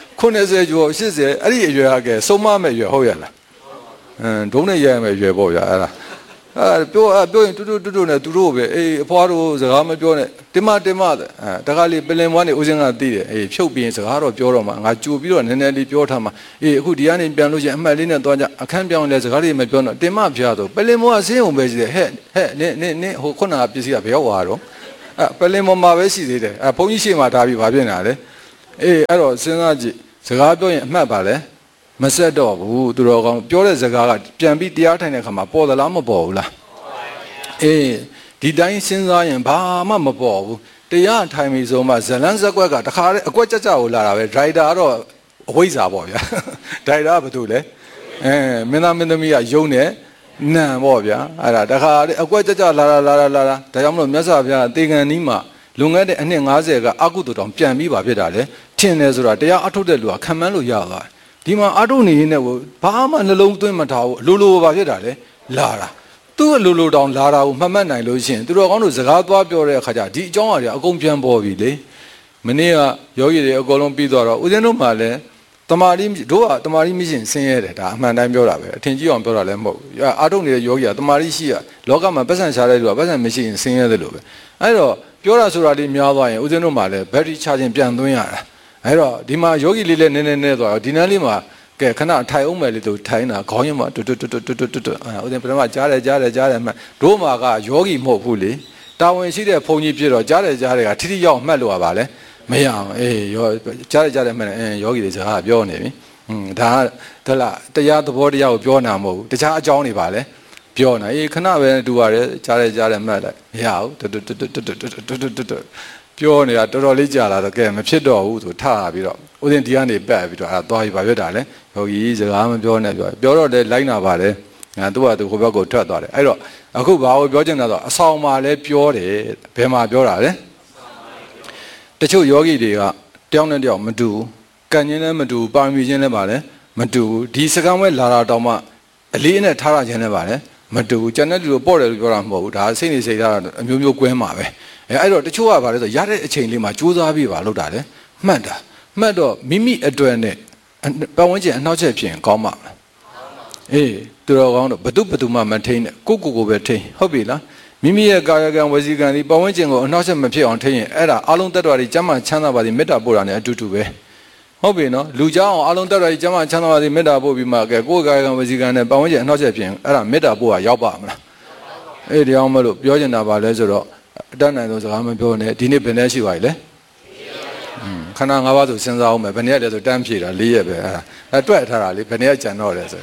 90ကျော်80အဲ့ဒီအရွယ်ကစုံမမဲ့ရွယ်ဟုတ်ရလားဒုံးနဲ့ရရမယ်ရွယ်ပေါ့ဗျာအဲ့ဒါပြောရင်တူနဲ့သူတို့ပဲအေးအဖွားတို့စကားမပြောနဲ့တင်မတခါလေးပလင်မွားနေဦးစင်းကသိတယ်အေးဖြုတ်ပြီးရင်စကားတော့ပြောတော့မှငါကြိုပြီးတော့နည်းနည်းလေးပြောထားမှအေးအခုဒီကနေပြန်လို့ရှိရင်အမှတ်လေးနဲ့သွားကြအခန်းပြောင်းလဲစကားလေးမပြောတော့တင်မဖျားတော့ပလင်မွားဆင်းုံပဲရှိတယ်ဟဲ့နင်းဟိုခုနကပစ္စည်းကဘယ်ရောက်သွားတော့ပလင်မွားမှာပဲရှိသေးတယ်ဘုန်းကြီးရှေ့မှာထားပြီးဘာဖြစ်နေတာလဲအေးအဲ့တော့စဉ်းစားကြည့်စကားပြောရင်အမှတ်ပါလဲမဆက်တော့ဘူးသူတော်ကောင်းပြောတဲ့စကားကပြန်ပြီးတရားထိုင်တဲ့အခါမှာပေါ်သလားမပေါ်ဘူးလားအေးဒီတိုင်းစဉ်းစားရင်ဘာမှမပေါ်ဘူးတရားထိုင်ပြီဆိုမှဇလန်းဇက်ကွက်ကတခါတည်းအကွက်ကြကိုလာတာပဲဒရိုက်တာကတော့အဝိဇ္ဇာပေါ့ဗျာဒရိုက်တာကဘာလို့လဲမင်းသားမင်းသမီးကယုံတယ်နံပေါ့ဗျာအဲ့ဒါတခါတည်းအကွက်ကြလာဒါကြောင့်မလို့မြတ်စွာဘုရားတေကန်နီးမှာလွန်ခဲ့တဲ့အနှစ်90ကအကုသိုလ်တောင်ပြန်ပြီးပါဖြစ်တာလေထင်တယ်ဆိုတာတရားအထုတ်တဲ့လူကခံမှန်းလို့ရသွားဒီမှာအထုတ်နေရင်လည်းဘာမှနှလုံးသွင်းမထားဘူးအလိုပါဖြစ်တာလေလာတာသူ့အလိုတောင်လာတာကိုမှတ်မှတ်နိုင်လို့ရှိရင်သူတော်ကောင်းတို့စကားသွားပြောတဲ့အခါကျဒီအကြောင်းအရာတွေအကုန်ပြန်ပေါ်ပြီလေမနေ့ကယောဂီတွေအကုန်လုံးပြီးသွားတော့ဦးဇင်းတို့မှလည်းတမာရီတို့ကတမာရီမရှိရင်ဆင်းရဲတယ်ဒါအမှန်တိုင်းပြောတာပဲအထင်ကြီးအောင်ပြောတာလည်းမဟုတ်ဘူးအာထုတ်နေတဲ့ယောဂီကတမာရီရှိရလောကမှာပတ်စံရှာတဲ့လူကပတ်စံမရှိရင်ဆင်းရဲတယ်လို့ပဲအဲ့တော့ပြောတာဆိုတာလေးများသွားရင်ဦးဇင်းတို့မှလည်းဘက်ထရီချခြင်းပြန်သွင်းရတာအဲ့တော့ဒီမှာယောဂီလေးလည်းနည်းနည်းသွားတော့ဒီနန်းလေးမှာကဲခဏထိုင်အောင်မယ်လေသူထိုင်တာခေါင်းရင်းမှာတွတ်ဦးဇင်းပထမကြားတယ်မှတို့မှာကယောဂီမဟုတ်ဘူးလေတာဝန်ရှိတဲ့ဘုန်းကြီးဖြစ်တော့ကြားတယ်ကထိထိရောက်မှတ်လို့ရပါလေ没有，家里们ယောဂီတွေစကားပြောနေပြီဒါကလားတရားသဘောတရားကိုပြောနာမဟုတ်ဘူးတခြားအကြောင်းတွေပါလဲပြောနေခဏပဲတူပါတယ်ကြားတယ်မှတ်လိုက်မရဘူးပြောနေတာတော်တော်လေးကြာလာတော့ကဲမဖြစ်တော့ဘူးဆိုထားပြီးတော့ဦးစင်းဒီကနေပတ်ပြီးတော့သွားပြီးပါပြတာလဲယောဂီစကားမပြောနဲ့ပြောတော့လဲလိုက်နာပါလေငါသူ့ဟာသူဟိုဘက်ကိုထွက်သွားတယ်အဲ့တော့အခုဘာကိုပြောချင်တာဆိုအဆောင်မှာလဲပြောတယ်ဘယ်မှာပြောတာလဲတချို့ယောဂီတွေကတယောက်နဲ့တယောက်မတူဘူးကံချင်းလည်းမတူဘူးပါရမီချင်းလည်းပါလဲမတူဘူးဒီစကံဝဲလာတာတောင်မှအလေးနဲ့ထားရခြင်းလည်းပါလဲမတူဘူးကျန်တဲ့လူတို့ပေါ့တယ်လို့ပြောတာမဟုတ်ဘူးဒါစိတ်နေစိတ်ထားတာအမျိုးမျိုးကွဲမှာပဲအဲ့တော့တချို့ကဘာလဲဆိုရတဲ့အချိန်လေးမှာကြိုးစားပြီးပါလုပ်တာလေမှတ်တော့မိမိအတွက်နဲ့ပတ်ဝန်းကျင်အနှောက်အယှက်ဖြစ်ရင်ကောင်းမှာမလားသူတော်ကောင်းတော့ဘသူမှမထိန်နဲ့ကိုပဲထိန်ဟုတ်ပြီလားမိမိရဲ့ကာယကံဝစီကံဒီပတ်ဝန်းကျင်ကိုအနှောက်အယှက်မဖြစ်အောင်ထိန်ရင်အဲ့ဒါအလုံးတ attva တွေကျမ်းမာချမ်းသာပါစေမေတ္တာပို့တာနဲ့အတူတူပဲဟုတ်ပြီနော်လူเจ้าအောင်အလုံးတ attva တွေကျမ်းမာချမ်းသာပါစေမေတ္တာပို့ပြီးမှကဲကိုယ်ကာယကံဝစီကံနဲ့ပတ်ဝန်းကျင်အနှောက်အယှက်ဖြစ်ရင်အဲ့ဒါမေတ္တာပို့တာရောက်ပါမလားတရားမလို့ပြောချင်တာပါလဲဆိုတော့အတတ်နိုင်ဆုံးစကားမပြောနဲ့ဒီနေ့ဘယ်နဲ့ရှိပါလဲခဏ၅ပါးဆိုစဉ်းစားအောင်မယ်ဘယ်နဲ့လဲဆိုတန်းဖြေတာ၄ရက်ပဲအဲ့တွက်ထားတာလေဘယ်နဲ့ကြံတော့လဲဆို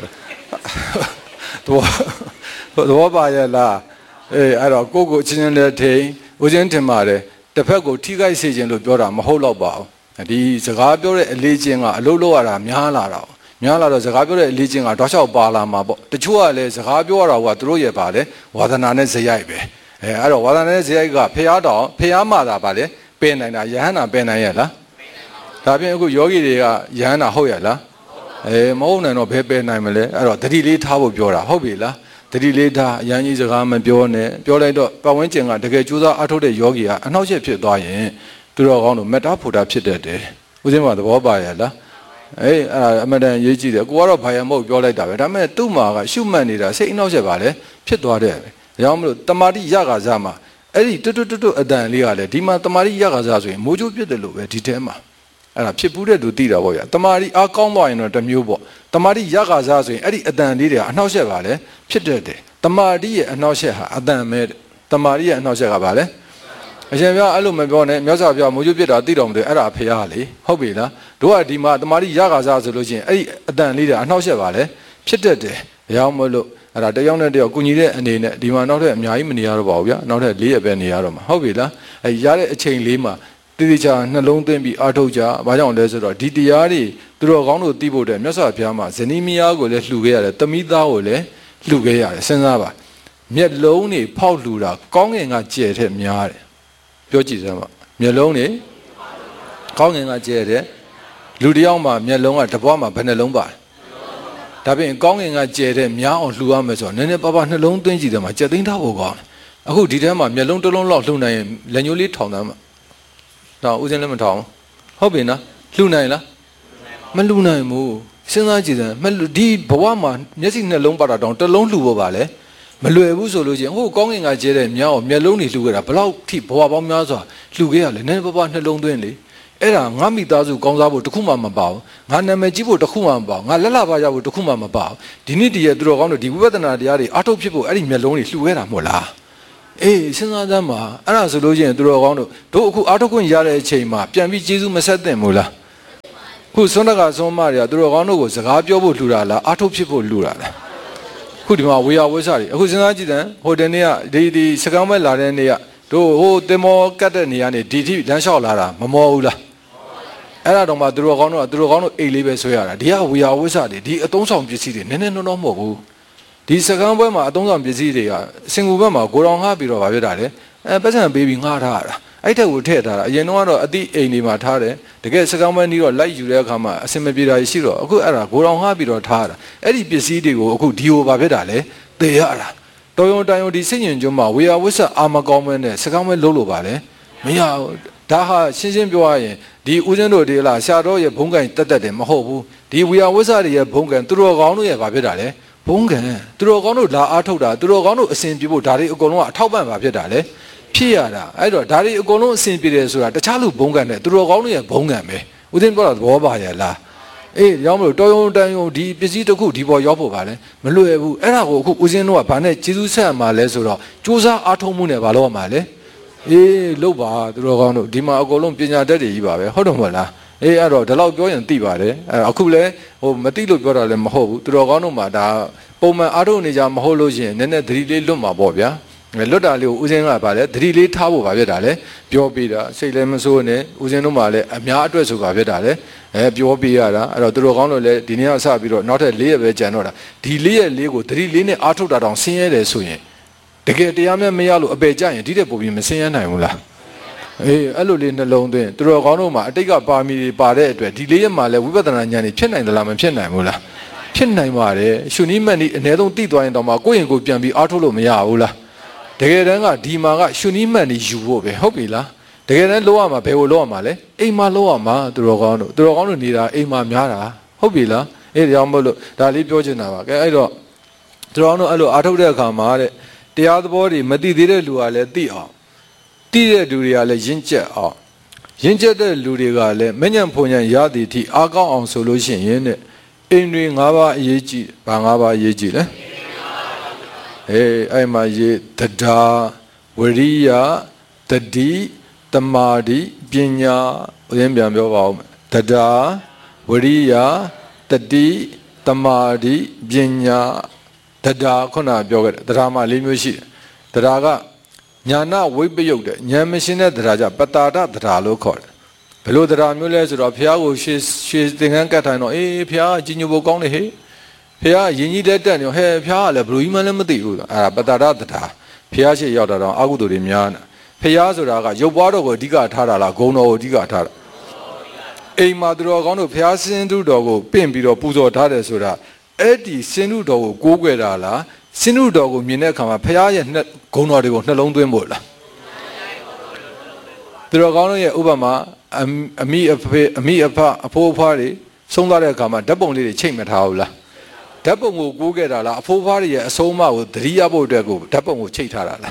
တော့တော့ပါရဲ့လားအဲ့တော့ကိုချင်းလည်းထိန်ဦးချင်းထင်ပါတယ်တစ်ဖက်ကိုထိခိုက်စေခြင်းလို့ပြောတာမဟုတ်တော့ပါဘူးဒီစကားပြောတဲ့အလေးချင်းကအလုပ်လုပ်ရတာများလာတော့စကားပြောတဲ့အလေးချင်းကတောက်လျှောက်ပါလာမှာပေါ့တချို့ကလည်းစကားပြောရတာကသူတို့ရဲ့ပါလေဝါသနာနဲ့ဇယိုက်ပဲအဲ့တော့ဝါသနာနဲ့ဇယိုက်ကဖျားမှတာပါလေပယ်နိုင်တာယဟန္တာပယ်နိုင်ရလားဒါပြင်အခုယောဂီတွေကယဟန္တာဟုတ်ရလားမဟုတ်နိုင်တော့ဘယ်ပယ်နိုင်မလဲအဲ့တော့တတိလေးထားဖို့ပြောတာဟုတ်ပြီလားတတိလေးထားအရန်ကြီးစကားမပြောနဲ့ပြောလိုက်တော့ပတ်ဝန်းကျင်ကတကယ်ကြိုးစားအားထုတ်တဲ့ယောဂီကအနှောက်အယှက်ဖြစ်သွားရင်သူတော်ကောင်းတို့မေတ္တာဖို့တာဖြစ်တတ်တယ်ဦးဇင်းကသဘောပါရလားအဲ့ဒါအမှန်တန်ရေးကြည့်တယ်ကိုကတော့ဘာရမဟုတ်ပြောလိုက်တာပဲဒါပေမဲ့သူ့မှာကရှုမှတ်နေတာစိတ်အနှောက်အယှက်ပါလေဖြစ်သွားတယ်ဒါကြောင့်မလို့တမာတိရခါစားမှာအဲ့ဒီတွတ်အတန်လေးကလည်းဒီမှာတမာတိရခါစားဆိုရင်မိုးချိုးပြစ်တယ်လို့ပဲဒီထဲမှာအဲ့ဒါဖြစ်ဘူးတဲ့သူသိတာပေါ့ဗျာတမာတိအားကောင်းသွားရင်တော့တစ်မျိုးပေါ့တမာတိရခါစားဆိုရင်အဲ့ဒီအတန်လေးတွေကအနှောက်အယှက်ပါလေဖြစ်တတ်တယ်တမာတိရဲ့အနှောက်အယှက်ဟာအတန်ပဲတမာတိရဲ့အနှောက်အယှက်ကပါလေအရှင်ဘုရားအဲ့လိုမပြောနဲ့မြတ်စွာဘုရားမိုးချိုးပြစ်တာသိတော်မူတယ်အဲ့ဒါဖရာလေဟုတ်ပြီလားတို့ကဒီမှာတမာတိရခါစားဆိုလို့ရှိရင်အဲ့ဒီအတန်လေးတွေအနှောက်အယှက်ပါလေဖြစ်တတ်တယ်ဒါကြောင့်မလို့အဲ့ဒါတယောက်နဲ့တယောက်ကုညီတဲ့အနေနဲ့ဒီမှာနောက်ထပ်အများကြီးမနေရတော့ပါဘူးဗျာနောက်ထပ်၄ရက်ပဲနေရတော့မှာဟုတ်ပြီလားအဲ့ရတဲ့အချိန်လေးမှာတိတိကျနှလုံးသွင်းပြီးအားထုတ်ကြဘာကြောင့်လဲဆိုတော့ဒီတရားတွေသူတော်ကောင်းတို့သိဖို့တဲ့မြတ်စွာဘုရားမှာဇနီးမယားကိုလည်းလှူခဲ့ရတယ်တမိသားကိုလည်းလှူခဲ့ရတယ်စဉ်းစားပါမျက်လုံးတွေဖောက်လှူတာကောင်းငင်ကကျဲတဲ့များတယ်ပြောကြည့်စမ်းပါမျက်လုံးတွေကောင်းငင်ကကျဲတဲ့လူတယောက်မှာမျက်လုံးကတစ်ပွားမှာဘယ်နှလုံးပါဒါပြင်ကောင်းငင်ကကျဲတဲ့များအောင်လှူရမယ်ဆိုတော့နည်းနည်းပါးပါးနှလုံးသွင်းကြည့်တယ်မှာကြက်သိန်းထားဖို့ကောင်းတယ်အခုဒီထဲမှာမျက်လုံးတစ်လုံးလောက်လှူနိုင်ရင်လက်ညှိုးလေးထောင်သမ်းမှာတော့ဦးစင်းလည်းမထောင်ဟုတ်ပြီနော်လှူနိုင်လားမလှူနိုင်ဘူးစဉ်းစားကြည့်စမ်းဒီဘဝမှာမျက်စိနှလုံးပါတာတောင်တစ်လုံးလှူဖို့ပါလေမလွယ်ဘူးဆိုလို့ချင်းဟိုကောင်းငင်ကကျဲတဲ့များအောင်မျက်လုံးတွေလှူခဲ့တာဘလောက်ထိဘဝပေါင်းများစွာလှူခဲ့ရလဲနည်းနည်းပါးပါးနှလုံးသွင်းလေအဲ့ဒါငါမိသားစုကောင်းစားဖို့တခုမှမပါဘူးငါနာမည်ကြီးဖို့တခုမှမပါဘူးငါလက်လာပါရဖို့တခုမှမပါဘူးဒီနေ့တည်းရဲ့သူတော်ကောင်းတို့ဒီဝိပဿနာတရားတွေအားထုတ်ဖြစ်ဖို့အဲ့ဒီမျက်လုံးတွေလှူခဲ့တာမဟုတ်လားအေးစဉ်းစားသမ်းပါအဲ့ဒါဆိုလို့ချင်းသူတော်ကောင်းတို့အခုအားထုတ်ခွင့်ရတဲ့အချိန်မှာပြန်ပြီးကျေးဇူးမဆက်သင့်ဘူးလားခုဆွမ်းတကဆွမ်းမတွေကသူတော်ကောင်းတို့ကိုစကားပြောဖို့လှူတာလားအားထုတ်ဖြစ်ဖို့လှူတာလားခုဒီမှာဝေယဝိဆတွေအခုစဉ်းစားကြည့်တယ်ဟိုတနေ့ကဒီစကံမဲ့လာတဲ့နေ့ကတို့ဟိုတင်မောကတ်တဲ့နေရာနေဒီထိလမ်းလျှောက်လာတာမမောဘူးလားအဲ့ဒါတော့မှသူတော်ကောင်းတို့အိတ်လေးပဲဆွဲရတာဒီကဝေယဝိဆတွေဒီအသုံးဆောင်ပစ္စည်းတွေနည်းနည်းနှောမဟုတ်ဘူးဒီစကံပွဲမှာအသုံးဆောင်ပစ္စည်းတွေကစင်ကူဘက်မှာကိုတော်ငှားပြီးတော့ဗာပြတာလေပတ်စံပေးပြီးငှားထားရတာအဲ့ထက်ကိုထည့်ထားတာအရင်တော့အတိအိမ်တွေမှာထားတယ်တကယ်စကံပွဲနီးတော့လိုက်ယူတဲ့အခါမှာအစင်မပြေတာရှိတော့အခုအဲ့ဒါကိုတော်ငှားပြီးတော့ထားရတာအဲ့ဒီပစ္စည်းတွေကိုအခုဒီဟိုဗာပြတာလေသေရတာတော်ရုံတိုင်ရုံဒီစိတ်ညင်ကျွန်းမှာဝေယဝိဆအာမကောင်းမဲနဲ့စကံပွဲလုံးလို့ပါလေမရဘူးဒါဟာရှင်းရှင်းပြောရရင်ဒီဦးဇင်းတို့ဒီလားဆရာတော်ရဲ့ဘုံကံတက်တယ်မဟုတ်ဘူးဒီဝေယဝိဆတွေရဲ့ဘုံကံသူတော်ကောင်းတို့ရဲ့ဗာပြတာလေဘုံကံသူတော်ကောင်းတို့လာအားထုတ်တာသူတော်ကောင်းတို့အစဉ်ပြေဖို့ဒါတွေအကုန်လုံးကအထောက်ပံ့ပါဖြစ်တာလေဖြစ်ရတာအဲ့တော့ဒါတွေအကုန်လုံးအစဉ်ပြေတယ်ဆိုတာတခြားလူဘုံကံနဲ့သူတော်ကောင်းတို့ရဲ့ဘုံကံပဲဦးသိန်းပြောတာသဘောပါရဲ့လားအေးရောင်းမလို့တော်ရုံတန်ရုံဒီပစ္စည်းတစ်ခုဒီပေါ်ရောက်ဖို့ပါလေမလွယ်ဘူးအဲ့ဒါကိုအခုဦးဇင်းတို့ကဘာနဲ့ကျေးဇူးဆက်ရမှာလဲဆိုတော့စူးစမ်းအားထုတ်မှုနဲ့ဘာလို့ရမှာလဲလုပ်ပါသူတော်ကောင်းတို့ဒီမှာအကုန်လုံးပညာတတ်တွေကြီးပါပဲဟုတ်တယ်မဟုတ်လားအဲ့တော့ဒီလောက်ပြောရင်သိပါတယ်အခုလဲမသိလို့ပြောတာလည်းမဟုတ်ဘူးသူတော်ကောင်းတို့မှာဒါပုံမှန်အားထုတ်နေကြမဟုတ်လို့ရှိရင်နည်းနည်းသတိလေးလွတ်မှာပေါ့ဗျာလွတ်တာလေးကိုဦးစင်းကပါလေသတိလေးထားဖို့ပါဖြစ်တာလေပြောပြတာစိတ်လည်းမဆိုးနဲ့ဦးစင်းတို့မှလည်းအများအတွက်ဆိုပါဖြစ်တာလေပြောပြရတာအဲ့တော့သူတော်ကောင်းတို့လည်းဒီနေ့ကစပြီးတော့နောက်ထပ်4ရက်ပဲကြံတော့တာဒီ4ရက်လေးကိုသတိလေးနဲ့အားထုတ်တာတောင်ဆင်းရဲတယ်ဆိုရင်တကယ်တရားမဲ့မရလို့အပေကြရင်ဒီတဲ့ပုံပြီးမဆင်းရဲနိုင်ဘူးလားအဲ့လိုလေးနှလုံးသွင်းသူတော်ကောင်းတို့မှာအတိတ်ကပါမီတွေပါတဲ့အတွက်ဒီ4ရက်မှာလည်းဝိပဿနာဉာဏ်တွေဖြစ်နိုင်သလားမဖြစ်နိုင်ဘူးလားဖြစ်နိုင်ပါတယ်ရှုနည်းမှတ်နည်းအ ਨੇ ဆုံးသိသွားရင်တော့မှကိုယ့်ရင်ကိုပြန်ပြီးအားထုတ်လို့မရဘူးလားတကယ်တမ်းကဒီမှာကရှုနည်းမှတ်နည်းယူဖို့ပဲဟုတ်ပြီလားတကယ်တမ်းလောက်ရမှာဘယ်ကိုလောက်ရမှာလဲအိမ်မှာလောက်ရမှာသူတော်ကောင်းတို့နေတာအိမ်မှာများတာဟုတ်ပြီလားဒါကြောင့်မို့လို့ဒါလေးပြောချင်တာပါကဲအဲ့တော့သူတော်ကောင်းတို့အဲ့လိုအားထုတ်တဲ့အခါမှာတဲ့တရားသဘောတွေမသိသေးတဲ့လူကလည်းသိအောင်သိတဲ့လူတွေကလည်းရင့်ကျက်အောင်ရင့်ကျက်တဲ့လူတွေကလည်းမညံ့ဖုန်ညံ့ရသည်အထိအားကောင်းအောင်ဆိုလို့ရှိရင်တဲ့အိမ်တွေ၅ပါးအရေးကြီးဘာ၅ပါးအရေးကြီးလဲအဲ့မှာရေတရားဝရိယတတိတမာတိပညာဦးရင်းပြန်ပြောပါဦးတရားဝရိယတတိတမာတိပညာတရားခုနပြောခဲ့တယ်တရားမှာ၄မျိုးရှိတယ်တရားကညာနာဝိပယုတ်တဲ့ဉာဏ်မရှင်းတဲ့တရားကြပတာဒတရားလို့ခေါ်တယ်ဘယ်လိုတရားမျိုးလဲဆိုတော့ဘုရားကိုရှေးသင်္ကန်းကတ်ထိုင်တော့ဘုရားကြီးညိုဖို့ကောင်းတယ်ဟဲ့ဘုရားရင်ကြီးတဲ့တက်နေဟဲ့ဘုရားကလည်းဘယ်လိုကြီးမှလည်းမသိဘူးအဲ့ဒါပတာဒတရားဘုရားရှိရောက်တာတော့အကုသိုလ်တွေများနေဘုရားဆိုတာကရုပ်ပွားတော်ကိုအဓိကထားတာလားဂုဏ်တော်ကိုအဓိကထားတာအိမ်မှာသူတော်ကောင်းတို့ဘုရားစင်တုတော်ကိုပင့်ပြီးတော့ပူဇော်ထားတယ်ဆိုတာအဲ့ဒီစင်တုတော်ကိုကိုးကွယ်တာလားစင်တုတော်ကိုမြင်တဲ့အခါမှာဘုရားရဲ့ဂုဏ်တော်တွေကိုနှလုံးသွင်းဖို့လားသူတော်ကောင်းတို့ရဲ့ဥပမာအမိအဖေအမိအဖအဖိုးအဖွားတွေဆုံးသွားတဲ့အခါမှာဓာတ်ပုံလေးတွေချိန်မထားဘူးလားဓာတ်ပုံကိုကိုးခဲ့တာလားအဖိုးအဖွားတွေရဲ့အဆုံးအမကိုသတိရဖို့အတွက်ကိုဓာတ်ပုံကိုချိန်ထားတာလား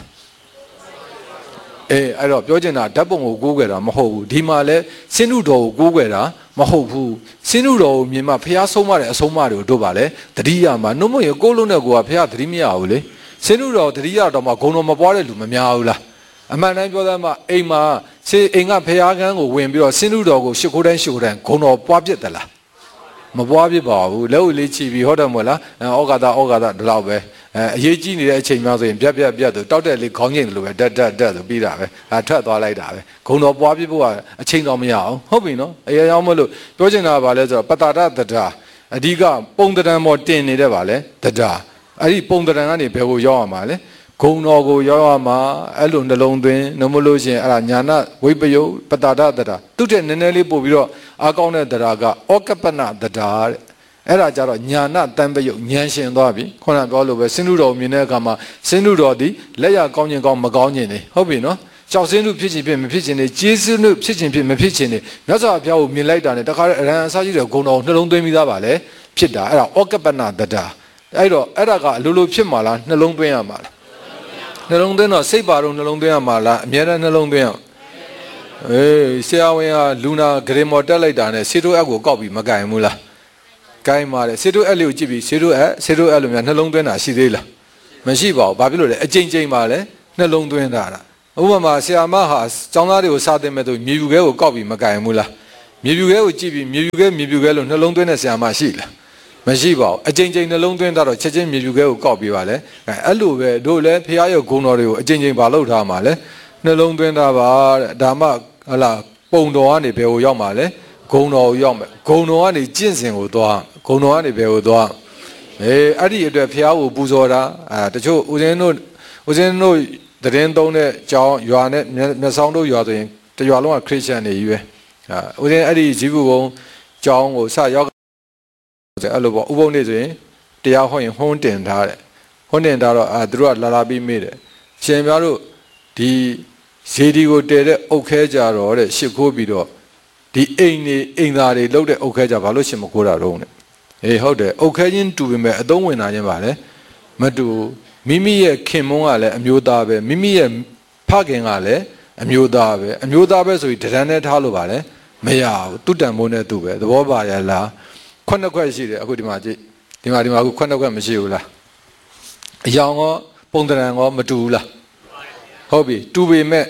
အဲ့တော့ပြောချင်တာဓာတ်ပုံကိုကိုးခဲ့တာမဟုတ်ဘူးဒီမှာလဲစင်တုတော်ကိုကိုးခဲ့တာမဟုတ်ဘူးစင်တုတော်ကိုမြင်မှဖះဆုံးမတဲ့အဆုံးအမတွေကိုတို့ပါလေသတိရမှာနှုတ်မရကိုးလုံးတဲ့ကိုကဖះသတိမရဘူးလေစင်တုတော်သတိရတော့မှဂုံတော်မပွားတဲ့လူမများဘူးလားအမှန်တမ်းပြောသားမှအိမ်မှာအိမ်ကဖះကန်းကိုဝင်ပြီးတော့စင်တုတော်ကိုရှ िख ိုးတိုင်းဂုံတော်ပွားပြစ်သလားမပွားပြစ်ပါဘူးလက်ဝဲလေးချီပြီးဟုတ်တယ်မို့လားဩဃာတဒီလောက်ပဲအရေးကြီးနေတဲ့အချိန်မှဆိုရင်ပြတ်ဆိုတောက်တဲ့လေးခေါင်းငိမ့်တယ်လို့ပဲတက်ဆိုပြီးတာပဲထွက်သွားလိုက်တာပဲဂုံတော်ပွားပြစ်ဖို့ကအချိန်တော်မရအောင်ဟုတ်ပြီနော်အရာကြောင့်မလို့ပြောချင်တာကဘာလဲဆိုတော့ပတ္တာဒတရားအဓိကပုံတရံပေါ်တင်နေတဲ့ပါလဲတရားအဲ့ဒီပုံတရံကနေဘယ်ကိုရောက်ရမှာလဲဂုံတော်ကိုရောက်ရမှာအဲ့လိုနှလုံးသွင်းနှမလို့ရှိရင်အဲ့ဒါညာနာဝိပယုတ်ပတ္တာဒတရားသူ့တဲ့နည်းနည်းလေးပို့ပြီးတော့အားကောင်းတဲ့တရားကဩကပ္ပနတရားတဲ့အဲ့ဒါကြတော့ညာနာတန်ပယုတ်ဉာဏ်ရှင်သွားပြီခုနပြောလို့ပဲစင်တုတော်မြင်တဲ့အခါမှာစင်တုတော်ဒီလက်ရကောင်းခြင်းကောင်းမကောင်းခြင်းနေဟုတ်ပြီနော်ကြောက်စင်းတုဖြစ်ခြင်းဖြစ်မဖြစ်ခြင်းနေကျေးဇူးနုဖြစ်ခြင်းဖြစ်မဖြစ်ခြင်းနေမြတ်စွာဘုရားကိုမြင်လိုက်တာနဲ့တခါတည်းအရဟံအစရှိတဲ့ဂုဏ်တော်နှလုံးသွင်းပြီးသားပါလေဖြစ်တာအဲ့ဒါဩကပ္ပနတရားအဲ့တော့အဲ့ဒါကအလိုလိုဖြစ်မှာလားနှလုံးသွင်းရမှာလားနှလုံးသွင်းတော့စိတ်ပါတော့နှလုံးသွင်းရမှာလားအမြဲတမ်းနှလုံးသွင်းရဆရာဝန်ကလူနာဂရေမော်တက်လိုက်တာနဲ့စေတိုအက်ကိုကောက်ပြီးမကင်ဘူးလားကိုင်းပါတယ်စေတိုအက်လေးကိုကြည့်ပြီးစေတိုအက်လိုများနှလုံးသွင်းတာရှိသေးလားမရှိပါဘူးဘာဖြစ်လို့လဲအကြိမ်ကြိမ်ပါလဲနှလုံးသွင်းတာဥပမာဆရာမဟာကျောင်းသားတွေကိုစာသင်မဲ့သူမြေပြူခဲကိုကောက်ပြီးမကင်ဘူးလားမြေပြူခဲကိုကြည့်ပြီးမြေပြူခဲလို့နှလုံးသွင်းတဲ့ဆရာမရှိလားမရှိပါဘူးအကြိမ်ကြိမ်နှလုံးသွင်းတော့ချက်ချင်းမြေပြူခဲကိုကောက်ပြီးပါလဲအဲ့လိုပဲတို့လည်းဖះရဲ့ဂုဏ်တော်တွေကိုအကြိမ်ကြိမ်ပါလို့ထားမှာလဲနှလုံးသွင်းတာပါတဲ့ဒါမှဟလာပုံတော်ကနေဘယ်ကိုရောက်မှာလဲဂုံတော်ကိုရောက်မယ်ဂုံတော်ကနေကျင့်စဉ်ကိုသွားဂုံတော်ကနေဘယ်ကိုသွားအဲ့ဒီအတွက်ဖះကိုပူဇော်တာတချို့ဦးဇင်းတို့တရင်သုံးတဲ့ကျောင်းရွာနဲ့မျက်စောင်းတို့ရွာဆိုရင်တရွာလုံးကခရစ်ယာန်တွေကြီးပဲဦးဇင်းအဲ့ဒီဇီးဘူကုန်းကျောင်းကိုစရောက်အဲ့လိုပေါ့ဥပုံနေဆိုရင်တရားဟောရင်ဟွန်းတင်ထားတယ်ဟွန်းတင်ထားတော့သူတို့ကလာပြီးမေးတယ်ရှင်များတို့ဒီဇေဒီကိုတည်တဲ့အုတ်ခဲကြတော့တဲ့ရှ िख ိုးပြီးတော့ဒီအိမ်သားတွေလှုပ်တဲ့အုတ်ခဲကြဘာလို့ရှင်မခိုးတာတော့တဲ့ဟုတ်တယ်အုတ်ခဲချင်းတူပေမဲ့အသုံးဝင်တာချင်းပါလေမတူမိမိရဲ့ခင်မုန်းကလည်းအမျိုးသားပဲမိမိရဲ့ဖခင်ကလည်းအမျိုးသားပဲဆိုပြီးတရံနဲ့ထားလို့ပါလေမရဘူးသူ့တန်မိုးနဲ့သူ့ပဲသဘောပါရလား9ခွက်ရှိတယ်အခုဒီမှာကြည့်ဒီမှာအခု9ခွက်မရှိဘူးလားအယောင်ရောပုံတရံရောမတူဘူးလားဟုတ်ပြီတူပေမဲ့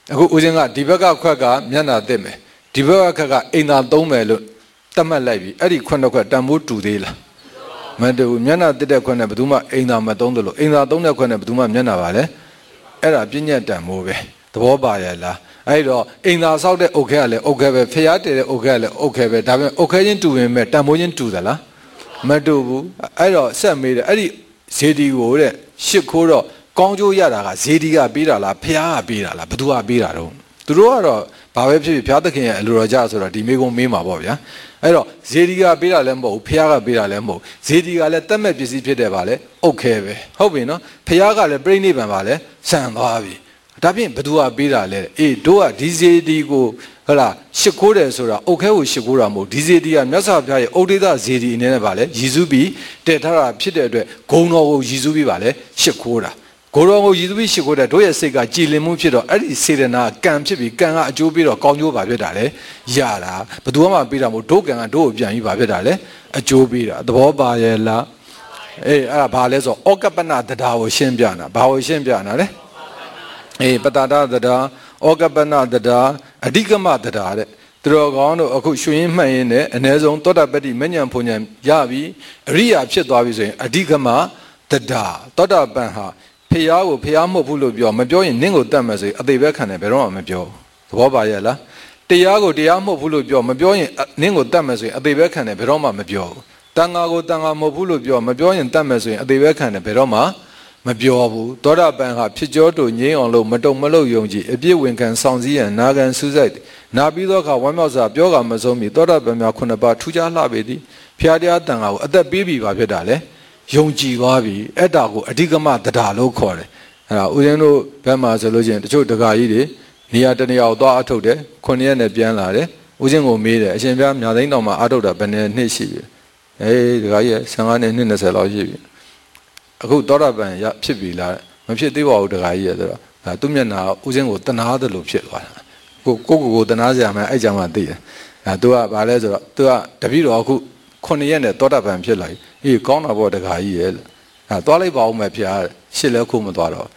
အခုဦးဇင်းကဒီဘက်ကခွက်ကမျက်နှာတက်မယ်ဒီဘက်ကခက်ကအိမ်သာသုံးမယ်လို့တတ်မှတ်လိုက်ပြီအဲ့ဒီခွက်တစ်ခွက်တန်ဖိုးတူသေးလားမတူဘူးမျက်နှာတက်တဲ့ခွက်နဲ့ဘယ်သူမှအိမ်သာမသုံးသလိုအိမ်သာသုံးတဲ့ခွက်နဲ့ဘယ်သူမှမျက်နှာပါလဲအဲ့ဒါပြည့်ညက်တန်ဖိုးပဲသဘောပါရဲ့လားအဲ့တော့အိမ်သာဆောက်တဲ့အုတ်ခဲကလည်းအုတ်ခဲပဲဖျားတည်တဲ့အုတ်ခဲကလည်းအုတ်ခဲပဲဒါပေမဲ့အုတ်ခဲချင်းတူရင်မဲ့တန်ဖိုးချင်းတူသလားမတူဘူးအဲ့တော့ဆက်မေးတယ်အဲ့ဒီဇေဒီကိုတဲ့ရှစ်ခိုးတော့ကောင်းကျိုးရတာကဇေဒီကပေးတာလားဖျားကပေးတာလားဘသူကပေးတာတော့သူတို့ကတော့ဘာပဲဖြစ်ဖြစ်ဖျားသခင်ရဲ့အလိုတော်ကြဆိုတော့ဒီမိကုံမေးမှာပေါ့ဗျာအဲ့တော့ဇေဒီကပေးတာလည်းမဟုတ်ဘူးဖျားကပေးတာလည်းမဟုတ်ဇေဒီကလည်းတတ်မဲ့ပစ္စည်းဖြစ်တယ်ပါလေအုတ်ခဲပဲဟုတ်ပြီနော်ဖျားကလည်းပြိဋိဘံပါလေဆန်သွားပြီဒါဖြင့်ဘသူကပေးတာလဲအေးတို့ကဒီဇေဒီကိုဟုတ်လားရှစ်ခိုးတယ်ဆိုတာအုတ်ခဲကိုရှစ်ခိုးတာမဟုတ်ဒီဇေဒီကမြတ်စွာဘုရားရဲ့ဩဒေသဇေဒီအနေနဲ့ပါလေရည်စူးပြီးတည်ထားတာဖြစ်တဲ့အတွက်ဂုံတော်ကိုရည်စူးပြီးပါလေရှစ်ခိုးတာဂုံတော်ကိုရည်စူးပြီးရှစ်ခိုးတဲ့တို့ရဲ့စိတ်ကကြည်လင်မှုဖြစ်တော့အဲ့ဒီစေတနာကံဖြစ်ပြီးကံကအကျိုးပြီးတော့ကောင်းကျိုးပါဖြစ်တာလေရတာဘသူမှပေးတာမဟုတ်တို့ကံကတို့ကိုပြန်ပြီးပါဖြစ်တာလေအကျိုးပေးတာသဘောပါရဲ့လားအေးအဲ့ဒါဘာလဲဆိုဩကပ္ပနတရားကိုရှင်းပြတာဘာကိုရှင်းပြတာလဲအေးပတ္တာတရားဩကပ္ပနတရားအဓိကမတရားတဲ့သူတော်ကောင်းတို့အခုရွှေရင်မှတ်ရင်းနဲ့အ ਨੇ ဆုံးသောတာပတ္တိမဉ္ဇဉ်ဖွဉ္ဇဉ်ရပြီအရိယာဖြစ်သွားပြီဆိုရင်အဓိကမတရားသောတာပန်ဟာဖျားကိုဖျားမဟုတ်ဘူးလို့ပြောမပြောရင်နင့်ကိုတတ်မယ်ဆိုရင်အသေးပဲခံတယ်ဘယ်တော့မှမပြောသဘောပါရဲ့လားတရားကိုတရားမဟုတ်ဘူးလို့ပြောမပြောရင်နင့်ကိုတတ်မယ်ဆိုရင်အသေးပဲခံတယ်ဘယ်တော့မှမပြောဘူးတန်ဃာကိုတန်ဃာမဟုတ်ဘူးလို့ပြောမပြောရင်တတ်မယ်ဆိုရင်အသေးပဲခံတယ်ဘယ်တော့မှမပြောဘူးသောတာပန်ဟာဖြစ်ကြောတူငြိမ်းအောင်လို့မတုံမလို့ယုံကြည်အပြည့်ဝင်ခံဆောင်စည်းရန်နာခံစူးစိုက်နာပြီးသောအခါဝမ်းမြောက်စွာပြောကမဆုံးမီသောတာပန်များခုနှစ်ပါးထူးခြားလှပေသည်ဖျားတရားတန်ဃာကိုအသက်ပေးပြီးပါဖြစ်တာလေယုံကြည်သွားပြီအဲ့ဒါကိုအဓိကမတရားလို့ခေါ်တယ်အဲ့ဒါဦးဇင်းတို့ဘက်မှာဆိုလို့ချင်းတချို့တက္ကကြီးတွေနေရာတနေရာကိုသွားအထုတ်တယ်9ရက်နဲ့ပြန်လာတယ်ဦးဇင်းကိုမေးတယ်အရှင်ဘုရားမြာသိန်းတော်မှာအထုတ်တာဘယ်နှစ်ရှိပြီအေးတက္ကကြီး15နှစ်20လောက်ရှိပြီအခုသောတာပန်ရဖြစ်ပြီလားမဖြစ်သေးပါဘူးတက္ကကြီးရဆိုတော့သူ့မျက်နှာဦးဇင်းကိုတနာသလိုဖြစ်သွားတာကိုတနာစရာမှအဲ့ကြောင့်မှသိတယ်သူကဘာလဲဆိုတော့သူကတပည့်တော်အခု9ရက်နဲ့သောတာပန်ဖြစ်လာပြီအေးကောင်းတာပေါ့တက္ကကြီးရဲ့သွားလိုက်ပါဦးမယ်ဖျားရှစ်လဲခုမသွားတော့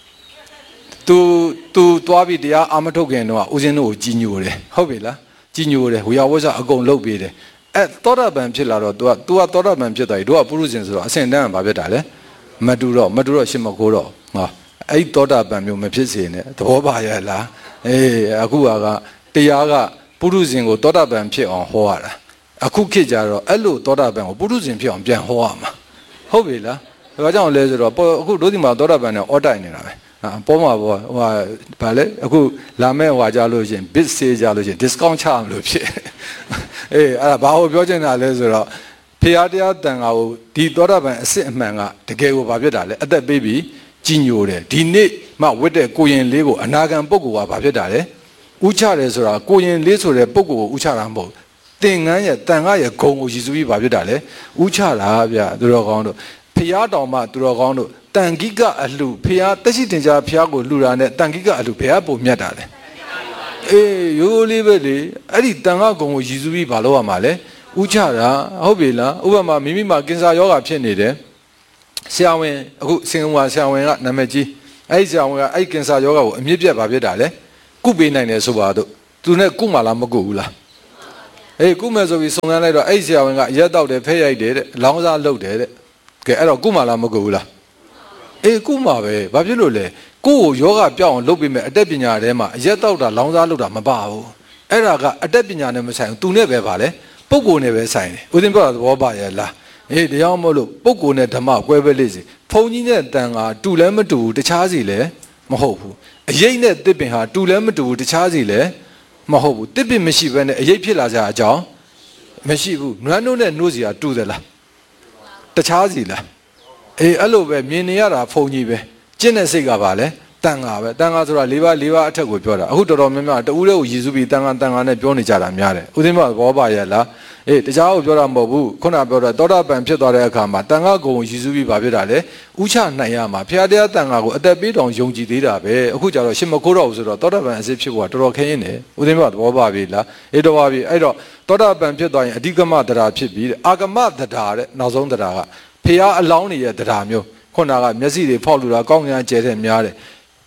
သူသွားပြီးတရားအာမထုတ်ခင်တော့ဦးဇင်းတို့ကိုကြီးညိုတယ်ဟုတ်ပြီလားကြီးညိုတယ်ဝေယဝဆအကုန်လုပ်ပေးတယ်အဲ့သောတာပန်ဖြစ်လာတော့ तू ကသောတာပန်ဖြစ်သွားပြီတို့ကပုရုဇဉ်ဆိုတော့အစင်တန်းကဘာဖြစ်တာလဲမတူတော့ရှစ်မကိုတော့ဟောအဲ့သောတာပန်မျိုးမဖြစ်စေနဲ့သဘောပါရဲ့လားအေးအခုကတရားကပုရုဇဉ်ကိုသောတာပန်ဖြစ်အောင်ဟောရတာအခုခေတ်ကြတော့အဲ့လိုသောတာပန်ကိုပုရုဇဉ်ဖြစ်အောင်ပြန်ဟောရမှာဟုတ်ပြီလားဒါကြောင့်လဲဆိုတော့အခုတို့ဒီမှာသောတာပန်နဲ့အော်တိုင်နေတာပဲပေါ်မှာပေါ့ဟိုဗာလဲအခုလာမဲ့ဟွာကြလို့ရှင် bit ဆေးကြလို့ရှင် discount ချရမလို့ဖြစ်အေးအဲ့ဒါဘာကိုပြောချင်တာလဲဆိုတော့ဖျားတရားတန်ခါကိုဒီသောတာပန်အစ်စ်အမှန်ကတကယ်ကိုဘာဖြစ်တာလဲအသက်ပေးပြီးကြီးညိုတယ်ဒီနေ့မှဝတ်တဲ့ကိုရင်လေးကိုအနာဂံပုဂ္ဂိုလ်ကဘာဖြစ်တာလဲဥချတယ်ဆိုတာကိုရင်လေးဆိုတဲ့ပုဂ္ဂိုလ်ကိုဥချတာမဟုတ်သင်္ကန်းရဲ့တန်ခါရဲ့ဂုံကိုရည်စူးပြီးဘာဖြစ်တာလဲဥချတာဗျသူတော်ကောင်းတို့ဖျားတော်မှသူတော်ကောင်းတို့တန်ခိကအလှဖျားတက်ရှိတင်ကြဖျားကိုလှူတာနဲ့တန်ခိကအလှဘယ်ကပုံမြတ်တာလဲအေးရိုးလေးပဲလေအဲ့ဒီတန်ခါဂုံကိုရည်စူးပြီးဘာလုပ်ရမှာလဲဥချတာဟုတ်ပြီလားဥပမာမိမိမှာကင်ဆာယောဂါဖြစ်နေတယ်ဆရာဝန်အခုစင်ဝါဆရာဝန်ကနာမည်ကြီးအဲ့ဒီဆရာဝန်ကအဲ့ကင်ဆာယောဂါကိုအမြင့်ပြတ်ပါဖြစ်တာလေကုပေးနိုင်တယ်ဆိုပါတော့သူနဲ့ကုမှလားမကုဘူးလားအေးကုမယ်ဆိုပြီးစုံစမ်းလိုက်တော့အဲ့ဆရာဝန်ကရက်တောက်တယ်ဖဲရိုက်တယ်တဲ့လောင်းစားလုပ်တယ်တဲ့ကဲအဲ့တော့ကုမှလားမကုဘူးလားအေးကုမှပဲဘာဖြစ်လို့လဲကိုယ့်ကိုယောဂပြောင်းအောင်လုပ်ပေးမယ်အတက်ပညာထဲမှာအရက်တောက်တာလောင်းစားလုပ်တာမပါဘူးအဲ့ဒါကအတက်ပညာနဲ့မဆိုင်ဘူးသူနဲ့ပဲပါလေပုဂ္ဂိုလ်နဲ့ပဲဆိုင်တယ်ဦးဇင်းပြောတာသဘောပါရဲ့လားအေးတရားမို့လို့ပုဂ္ဂိုလ်နဲ့ဓမ္မကွဲပဲလိမ့်စီဘုံကြီးနဲ့တန်ကတူလည်းမတူဘူးတခြားစီလည်းမဟုတ်ဘူးအရေးနဲ့တစ်ပင်ဟာတူလည်းမတူဘူးတခြားစီလည်းမဟုတ်ဘူးတစ်ပင်မရှိဘဲနဲ့အရေးဖြစ်လာကြအကြောင်းမရှိဘူးနွမ်းတို့နဲ့နှိုးစီဟာတူတယ်လားတခြားစီလားအေးအဲ့လိုပဲမြင်နေရတာဘုံကြီးပဲကျင့်တဲ့စိတ်ကပါလေတန်ဃာပဲတန်ဃာဆိုတာ၄ပါးအထက်ကိုပြောတာအခုတော်တော်များများတူးတဲ့ကိုရည်စူးပြီးတန်ဃာနဲ့ပြောနေကြတာများတယ်ဦးသိမ်းမဘောပါရဲ့လားအေးတခြားကိုပြောတာမဟုတ်ဘူးခုနပြောတာသောတာပန်ဖြစ်သွားတဲ့အခါမှာတန်ဃာကုံကိုရည်စူးပြီးဘာဖြစ်တာလဲဥချနိုင်ရမှာဖျားတရားတန်ဃာကိုအသက်ပေးတောင်ယုံကြည်သေးတာပဲအခုကျတော့ရှင်မခိုးတော့ဘူးဆိုတော့သောတာပန်အစစ်ဖြစ်ဖို့ကတော်တော်ခင်းရင်တယ်ဦးသိမ်းမဘောပါပြီလားအေးတော်ပါပြီအဲ့တော့သောတာပန်ဖြစ်သွားရင်အဓိကမတရားဖြစ်ပြီးအာဂမတရားတဲ့နောက်ဆုံးတရားကဖျားအလောင်းတွေရဲ့တရားမျိုးခုနကမျက်စိတွေဖောက်လို့တာကောင်းကင်ကျဲတဲ့များတယ်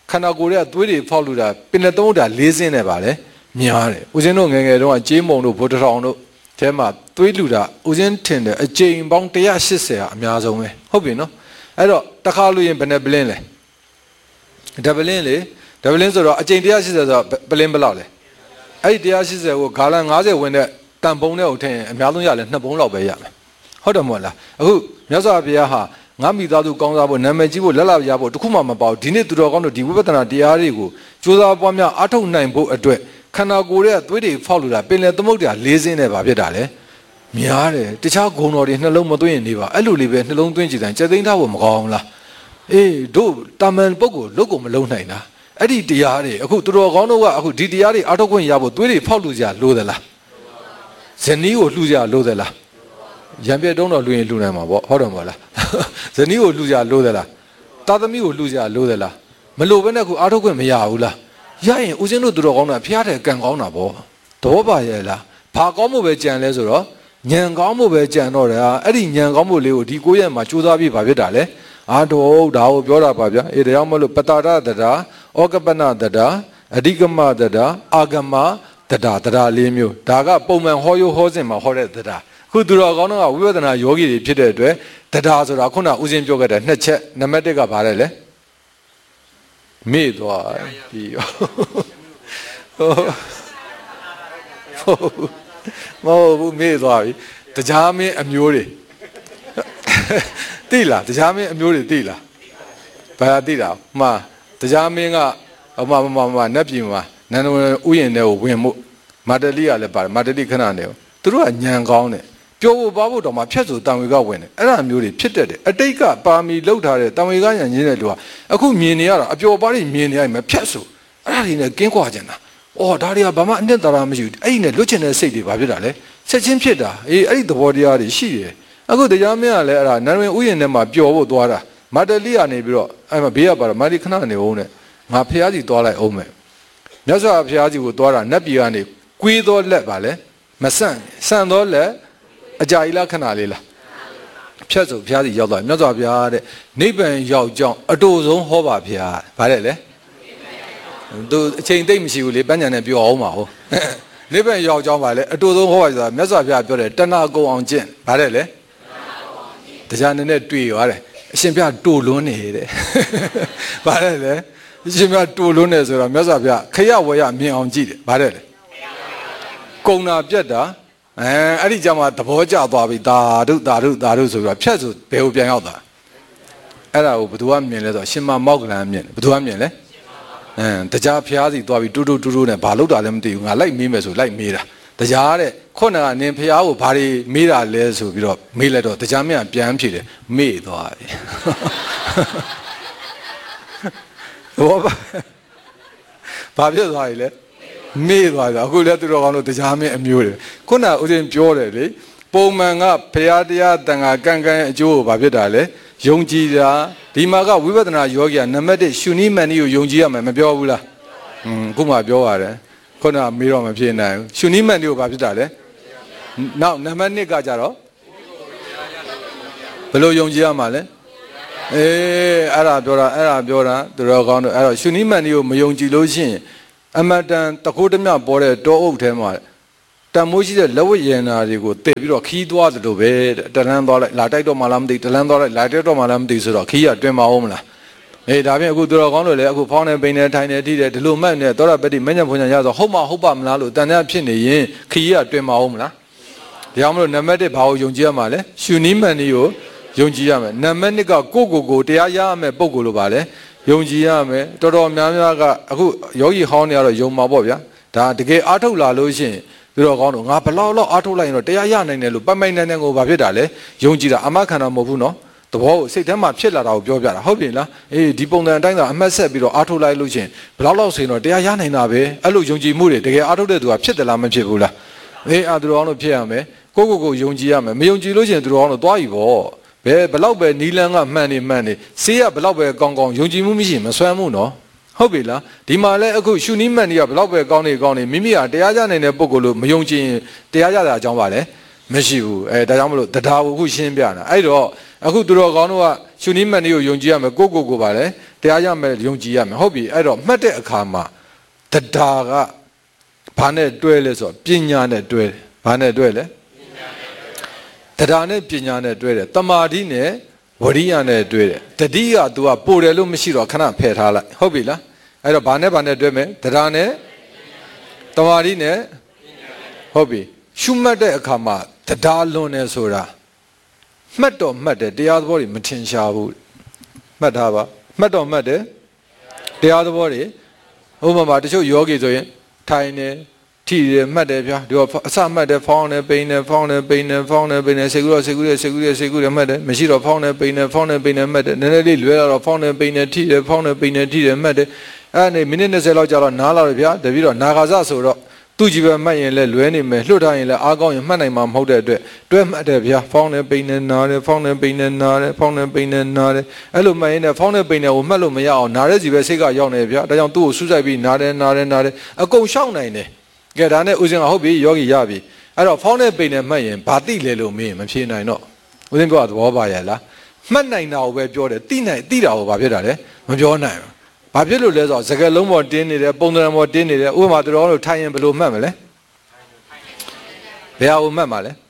ခန္ဓာကိုယ်ရဲ့သွေးတွေဖောက်လို့တာပင်လက်သုံးတာ၄စင်းနဲ့ပါလေများတယ်ဦးဇင်းတို့ငယ်ငယ်တုန်းကကြေးမုံတို့ဗိုလ်တထောင်တို့ထဲမှာသွေးလူတာဦးဇင်းထင်တယ်အကြိမ်ပေါင်း180ဟာအများဆုံးပဲဟုတ်ပြီနော်အဲ့တော့တစ်ခါလို့ရင်ဘယ်နဲ့ပလင်းလဲဒဗလင်းလေဒဗလင်းဆိုတော့အကြိမ်180ဆိုတော့ပလင်းဘယ်လောက်လဲအဲ့ဒီ180ကိုဂါလန်90ဝင်တဲ့တန်ပုံးတဲ့ကိုထည့်ရင်အများဆုံးရလဲ2ပုံးလောက်ပဲရမယ်ဟုတ်တယ်မဟုတ်လားအခုမြတ်စွာဘုရားဟာငါမိသားစုကောင်းစားဖို့နာမည်ကြီးဖို့လက်လာရဖို့တခုမှမပေါ့ဒီနေ့သူတော်ကောင်းတို့ဒီဝိပဿနာတရားတွေကိုကြိုးစားပွားများအားထုတ်နိုင်ဖို့အတွက်ခန္ဓာကိုယ်ရဲ့သွေးတွေဖောက်လို့တာပင်လယ်သမုဒ္ဒရာ၄စင်းနဲ့ပါဖြစ်တာလေများတယ်တခြားဂုဏ်တော်တွေနှလုံးမသွင်းရင်နေပါအဲ့လိုလေးပဲနှလုံးသွင်းကြည့်တိုင်းစက်သိမ်းထားဖို့မကောင်းလားအေးတို့တာမန်ပုဂ္ဂိုလ်လုတ်ကိုမလုံးနိုင်တာအဲ့ဒီတရားတွေအခုသူတော်ကောင်းတို့ကအခုဒီတရားတွေအားထုတ်ခွင့်ရဖို့သွေးတွေဖောက်လို့ကြလို့သလားဇနီးကိုလှူကြလို့သလားရံပြတ်တုံးတော်လူရင်လှူနိုင်မှာပေါ့ဟုတ်တယ်မဟုတ်လားဇနီးကိုလှူကြလို့သလားတာသမီကိုလှူကြလို့သလားမလို့ဘဲနဲ့ခုအားထုတ်ခွင့်မရဘူးလားရရင်ဦးဇင်းတို့သူတော်ကောင်းတာဖျားတယ်ကံကောင်းတာပေါ့သဘောပါရဲ့လားဘာကောင်းမှုပဲကြံလဲဆိုတော့ဉာဏ်ကောင်းမှုပဲကြံတော့တယ်အဲ့ဒီဉာဏ်ကောင်းမှုလေးကိုဒီ9ရက်မှာကြိုးစားပြီးပါဖြစ်တာလေအာတော်ဒါကိုပြောတာပါဗျာအေးဒါကြောင့်မလို့ပတာရတတာဩကပနတတာအဓိကမတတာအာဂမတတာ၄မျိုးဒါကပုံမှန်ဟောရိုးဟောစဉ်မှာဟောတဲ့တတာခုသူတော်ကောင်းတို့ကဝိပဿနာယောဂီတွေဖြစ်တဲ့အတွက်တတာဆိုတာခုနဦးဇင်းပြောခဲ့တဲ့2ချက်နံပါတ်1ကဘာလဲမေ့သွားပြီမဟုတ်ဘူးမေ့သွားပြီတရားမင်းအမျိုးတွေသိလားတရားမင်းအမျိုးတွေသိလားဘာသိတာမှတရားမင်းကမနတ်ပြည်မှာနန္ဒဝင်ဥယျာဉ်ထဲကိုဝင်မှုမာတလိကလည်းပါတယ်မာတလိခဏနေသူတို့ကညံကောင်းတယ်ပြောဖို့ပါဖို့တော့မှဖြတ်ဆိုတံဝေကဝင်တယ်အဲ့ဒါမျိုးတွေဖြစ်တတ်တယ်အတိတ်ကပါမီလောက်ထားတဲ့တံဝေကညံရင်းတဲ့လူကအခုမြင်နေရတာအပျော်ပါးတွေမြင်နေရမယ်ဖြတ်ဆိုအဲ့ဒါတွေနဲ့ကင်းကွာကြတာအော်ဒါတွေကဘာမှအနှစ်သာရမရှိဘူးအဲ့ဒီနဲ့လွတ်ချင်တဲ့စိတ်တွေဘာဖြစ်တာလဲဆက်ချင်းဖြစ်တာအေးအဲ့ဒီသဘောတရားတွေရှိတယ်အခုတရားမင်းကလည်းအဲ့ဒါနန္ဒဝင်ဥယျာဉ်ထဲမှာပျော်ဖို့သွားတာမာတလိကနေပြီးတော့အဲ့မှာဘေးကပါတော့မာတလိခဏနေအောင်နဲ့ငါဖះကြီးသွားလိုက်အောင်မယ်မြတ်စွာဘုရားကြီးကိုသွားတာနတ်ပြည်ကနေကွေးသောလက်ပါလဲမဆန့်သောလက်အကြာကြီးလားခဏလေးလားဖြတ်ဆိုဘုရားကြီးရောက်သွားမြတ်စွာဘုရားတဲ့နိဗ္ဗာန်ရောက်ကြောင်းအတူဆုံးဟောပါဘုရားဗါတဲ့လေသူအချိန်သိမ့်မရှိဘူးလေပန်းညံနဲ့ပြောအောင်ပါဟုတ်နိဗ္ဗာန်ရောက်ကြောင်းပါလေအတူဆုံးဟောပါဆိုတာမြတ်စွာဘုရားပြောတယ်တဏှာကုံအောင်ကျင့်ဗါတဲ့လေတရားနဲ့တွေ့ရတယ်အရှင်ဘုရားတူလွန်းနေတဲ့ဗါတဲ့လေအရှင်ဘုရားတူလွန်းနေဆိုတော့မြတ်စွာဘုရားခရဝရမြင်အောင်ကြည့်တယ်ဗါတဲ့လေကုံနာပြတ်တာအဲ့ဒီကြမှာသဘောကျသွားပြီသာဓုဆိုပြီးတော့ဖြတ်ဆိုဘယ်ကိုပြန်ရောက်တာအဲ့ဒါကိုဘယ်သူကမြင်လဲဆိုတော့ရှင်မမောက္ကလန်မြင်တယ်ဘယ်သူကမြင်လဲတရားဖျားစီသွားပြီးတူနဲ့ဘာလို့တာလဲမသိဘူးငါလိုက်မေးမယ်ဆိုလိုက်မေးတာတရားတဲ့ခုနကနင်ဖျားကိုဘာတွေမေးတာလဲဆိုပြီးတော့မေးလိုက်တော့တရားမင်းကပြန်ဖြေတယ်မေ့သွားပြီဘောဘာဖြစ်သွားပြီလဲမေ့သွားတာအခုလည်းသူတော်ကောင်းတို့တရားမင်းအမျိုးတွေခုနဦးဇင်းပြောတယ်လေပုံမှန်ကဖျားတရားတန်ခါကန့်အကျိုးကိုဘာဖြစ်တာလဲယုံကြည်တာဒီမှာကဝိပဿနာယောဂီကနံပါတ်1ရှုနည်းမှန်နည်းကိုယုံကြည်ရမယ်မပြောဘူးလားခုမှပြောရတယ်ခုနမေးတော့မဖြစ်နိုင်ဘူးရှုနည်းမှန်နည်းကိုဘာဖြစ်တာလဲနောက်နံပါတ်2ကကြတော့ဘယ်လိုယုံကြည်ရမှာလဲအဲ့ဒါပြောတာသူတော်ကောင်းတို့အဲ့တော့ရှုနည်းမှန်နည်းကိုမယုံကြည်လို့ရှိရင်အမတန်တကိုးတမျှပေါ်တဲ့တောအုပ်ထဲမှာတန်မိုးရှိတဲ့လက်ဝတ်ရည်နာတွေကိုတည်ပြီးတော့ခီးသွားတယ်လို့ပဲတလန်းသွားလိုက်လာတိုက်တော့မှလားမသိတလန်းသွားလိုက်လာတိုက်တော့မှလားမသိဆိုတော့ခီးရတွင်မအောင်မလားဒါဖြင့်အခုသူတော်ကောင်းတို့လည်းအခုဖောင်းနေပိန်နေထိုင်နေထိတယ်ဒီလိုမှတ်နေသောတာပတ္တိမဉ္ဇဉ်ဘုံညာရဆိုဟုတ်ပါမလားလို့တန်တဲ့ဖြစ်နေရင်ခီးရတွင်မအောင်မလားဒါကြောင့်မလို့နံပါတ်1ဘာကိုယုံကြည်ရမှာလဲရှုနည်းမှန်နည်းကိုယုံကြည်ရမယ်နံပါတ်2ကကိုတရားရရမယ်ပုံကိုလိုပါလေယုံကြည်ရမယ်တော်တော်များများကအခုယောဂီဟောင်းနေရတော့ယုံမှာပေါ့ဗျာဒါတကယ်အားထုတ်လာလို့ရှိရင်သူတော်ကောင်းတို့ငါဘလောက်အားထုတ်လိုက်ရင်တော့တရားရနိုင်တယ်လို့ပိုင်နိုင်ကိုဘာဖြစ်တာလဲယုံကြည်တာအမခန္ဓာမဟုတ်ဘူးနော်သဘောကိုစိတ်ထဲမှာဖြစ်လာတာကိုပြောပြတာဟုတ်ပြီလားဒီပုံစံအတိုင်းသာအမှတ်ဆက်ပြီးတော့အားထုတ်လိုက်လို့ရှိရင်ဘလောက်ဆိုရင်တော့တရားရနိုင်တာပဲအဲ့လိုယုံကြည်မှုတွေတကယ်အားထုတ်တဲ့သူကဖြစ်တယ်လားမဖြစ်ဘူးလားသူတော်ကောင်းတို့ဖြစ်ရမယ်ကိုယုံကြည်ရမယ်မယုံကြည်လို့ရှိရင်သူတော်ကောင်းတို့သွားပြီပေါ့ဘလောက်ပဲနီလန်းကမှန်နေဆေးရဘလောက်ပဲကောင်းယုံကြည်မှုမရှိရင်မဆွမ်းမှုနော်ဟုတ်ပြီလားဒီမှာလဲအခုရှုနည်းမှန်နေရဘလောက်ပဲကောင်းနေမိမိကတရားကြနိုင်တဲ့ပုံကိုလို့မယုံကြည်ရင်တရားကြတာအကြောင်းပါလဲမရှိဘူးဒါကြောင့်မလို့တရားကိုအခုရှင်းပြတာအဲ့တော့အခုသူတော်ကောင်းတို့ကရှုနည်းမှန်နေကိုယုံကြည်ရမယ်ကိုပါလဲတရားရမယ်ယုံကြည်ရမယ်ဟုတ်ပြီအဲ့တော့မှတ်တဲ့အခါမှာတရားကဘာနဲ့တွဲလဲဆိုတော့ပညာနဲ့တွဲတယ်ဘာနဲ့တွဲလဲတရားနဲ့ပညာနဲ့တွဲတယ်တမာတိနဲ့ဝရိယနဲ့တွဲတယ်တတိယ तू ကပို့တယ်လို့မရှိတော့ခဏဖယ်ထားလိုက်ဟုတ်ပြီလားအဲ့တော့ဘာနဲ့တွဲမယ်တရားနဲ့တမာတိနဲ့ဟုတ်ပြီရှုမှတ်တဲ့အခါမှာတရားလွန်နေဆိုတာမှတ်တော့မှတ်တယ်တရားသဘောတွေမထင်ရှားဘူးမှတ်ထားပါမှတ်တော့မှတ်တယ်တရားသဘောတွေဥပမာတချို့ယောဂီဆိုရင်ထိုင်နေထိတယ်မှတ်တယ်ဗျာဒီကအစမှတ်တယ်ဖောင်းတယ်ပိန်တယ်ဖောင်းတယ်ပိန်တယ်ဖောင်းတယ်ပိန်တယ်စေကူတော့စေကူတယ်မှတ်တယ်မရှိတော့ဖောင်းတယ်ပိန်တယ်ဖောင်းတယ်ပိန်တယ်မှတ်တယ်နည်းနည်းလေးလွဲလာတော့ဖောင်းတယ်ပိန်တယ်ထိတယ်ဖောင်းတယ်ပိန်တယ်ထိတယ်မှတ်တယ်အဲ့ဒါနေမိနစ်20လောက်ကြာတော့နားလာတယ်ဗျာတပည့်တော့နာဂါစဆိုတော့သူ့ကြည့်ပဲမှတ်ရင်လည်းလွဲနေမယ်လှုပ်ထားရင်လည်းအားကောင်းရင်မှတ်နိုင်မှာမဟုတ်တဲ့အတွက်တွဲမှတ်တယ်ဗျာဖောင်းတယ်ပိန်တယ်နားတယ်ဖောင်းတယ်ပိန်တယ်နားတယ်ဖောင်းတယ်ပိန်တယ်နားတယ်အဲ့လိုမှတ်ရင်လည်းဖောင်းတယ်ပိန်တယ်ကိုမှတ်လို့မရအောင်နားတဲ့စီပဲစိတ်ကရောက်နေဗျာဒါကြောင့်သူ့ကိုစူးစိုက်ပြီးနားတယ်အကုန်ရှောက်နိုင်တယ်ကဲဒါနဲ့ဦးဇင်းကဟုတ်ပြီယောဂီရပြီအဲ့တော့ဖောင်းတဲ့ပိန်နဲ့မှတ်ရင်ဘာတိလဲလို့မင်းမဖြေနိုင်တော့ဦးဇင်းပြောတာသဘောပါရဲ့လားမှတ်နိုင်တာကိုပဲပြောတယ်တိတာကိုဘာဖြစ်တာလဲမပြောနိုင်ဘူးဘာဖြစ်လို့လဲဆိုတော့စကားလုံးပေါ်တင်းနေတယ်ပုံသဏ္ဍာန်ပေါ်တင်းနေတယ်ဥပမာတော်တို့ထိုင်ရင်ဘယ်လိုမှတ်မလဲဘယ်ဟာကိုမှတ်မှာလဲ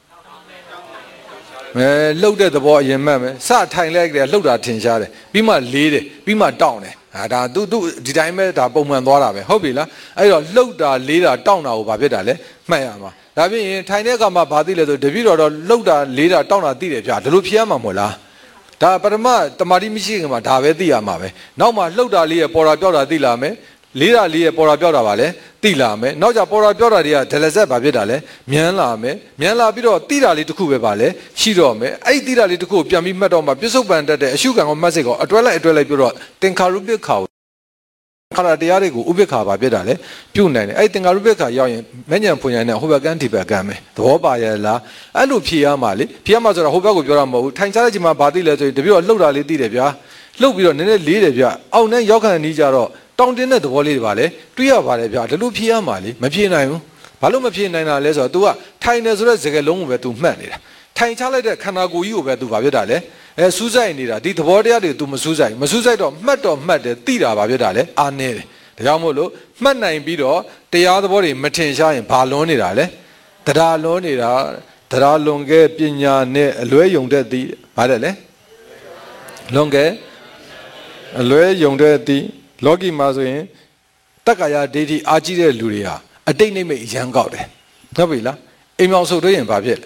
လှုပ်တဲ့သဘောအရင်မှတ်မယ်စထိုင်လိုက်တယ်လှုပ်တာထင်ရှားတယ်ပြီးမှလေးတယ်ပြီးမှတောင်းတယ်ဒါသူဒီတိုင်းပဲဒါပုံမှန်သွားတာပဲဟုတ်ပြီလားအဲ့တော့လှုပ်တာလေးတာတောင်းတာကိုဘာဖြစ်တာလဲမှတ်ရမှာဒါပြင်ထိုင်တဲ့အခါမှာဘာသိလဲဆိုတပည့်တော်တော့လှုပ်တာလေးတာတောင်းတာသိတယ်ဗျာဒါလိုဖြေရမှာမဟုတ်လားဒါပထမတမာတိမရှိခင်မှာဒါပဲသိရမှာပဲနောက်မှလှုပ်တာလေးရပေါ်တာပြောက်တာသိလာမယ်လေးတာလေးရပေါ်တာပြောက်တာပါလဲသိလာမယ်နောက်ကြပေါ်တာပြောက်တာတွေကဒလဇက်ဘာဖြစ်တာလဲမြန်လာမယ်မြန်လာပြီးတော့သိတာလေးတစ်ခုပဲပါလဲရှိတော့မယ်အဲ့ဒီသိတာလေးတစ်ခုကိုပြန်ပြီးမှတ်တော့မှပြစ္ဆုတ်ပန်တတ်တဲ့အရှုခံကိုမှတ်စိတ်ကိုအတွဲလိုက်ပြောတော့သင်္ခါရုပ္ပခါခန္ဓာတရားတွေကိုဥပ္ပခါဘာဖြစ်တာလဲပြုတ်နိုင်တယ်အဲ့ဒီသင်္ခါရုပ္ပခါရောက်ရင်မဉ္ဇဉ်ဖွဉ္ဇဉ်နဲ့ဟိုဘက်ကန်းဒီဘက်ကန်းပဲသဘောပါရဲ့လားအဲ့လိုဖြေရမှာလေဖြေရမှာဆိုတော့ဟိုဘက်ကိုပြောတာမဟုတ်ဘူးထိုင်ချတဲ့ချိန်မှာဘာသိလဲဆိုရင်တပြည့်တော့လှုပ်တာလေးသိတယ်ဗျာလှုပ်ပြီးတော့နည်းနည်းလေးတယ်ဗျာအောက်နဲ့ရောက်ခံနေကြတော့တောင်းတင်းတဲ့သဘောလေးတွေပါလေတွေးရပါတယ်ဗျာဒီလိုဖြေရမှာလေမဖြေနိုင်ဘူးဘာလို့မဖြေနိုင်တာလဲဆိုတော့ तू ကထိုင်နေဆိုတဲ့စကားလုံးကိုပဲ तू မှတ်နေတာထိုင်ချလိုက်တဲ့ခန္ဓာကိုယ်ကြီးကိုပဲ तू ဘာဖြစ်တာလဲစူးစိုက်နေတာဒီသဘောတရားတွေ तू မစူးစိုက်တော့မှတ်တယ်သိတာဘာဖြစ်တာလဲအားနေတယ်ဒါကြောင့်မို့လို့မှတ်နိုင်ပြီးတော့တရားသဘောတွေမထင်ရှားရင်ဘာလွန်နေတာလဲတရားလွန်နေတာတရားလွန်ခဲ့ပညာနဲ့အလွဲယုံတတ်သည်ဘာလဲလဲလွန်ခဲ့အလွဲယုံတတ်သည်လောကီမှာဆိုရင်တက္ကာယဒိဋ္ဌိအားကြီးတဲ့လူတွေဟာအတိတ်နိမိတ်ရမ်းကောက်တယ်ဟုတ်ပြီလားအိမ်မောင်ဆုပ်တွေ့ရင်ဘာဖြစ်လဲ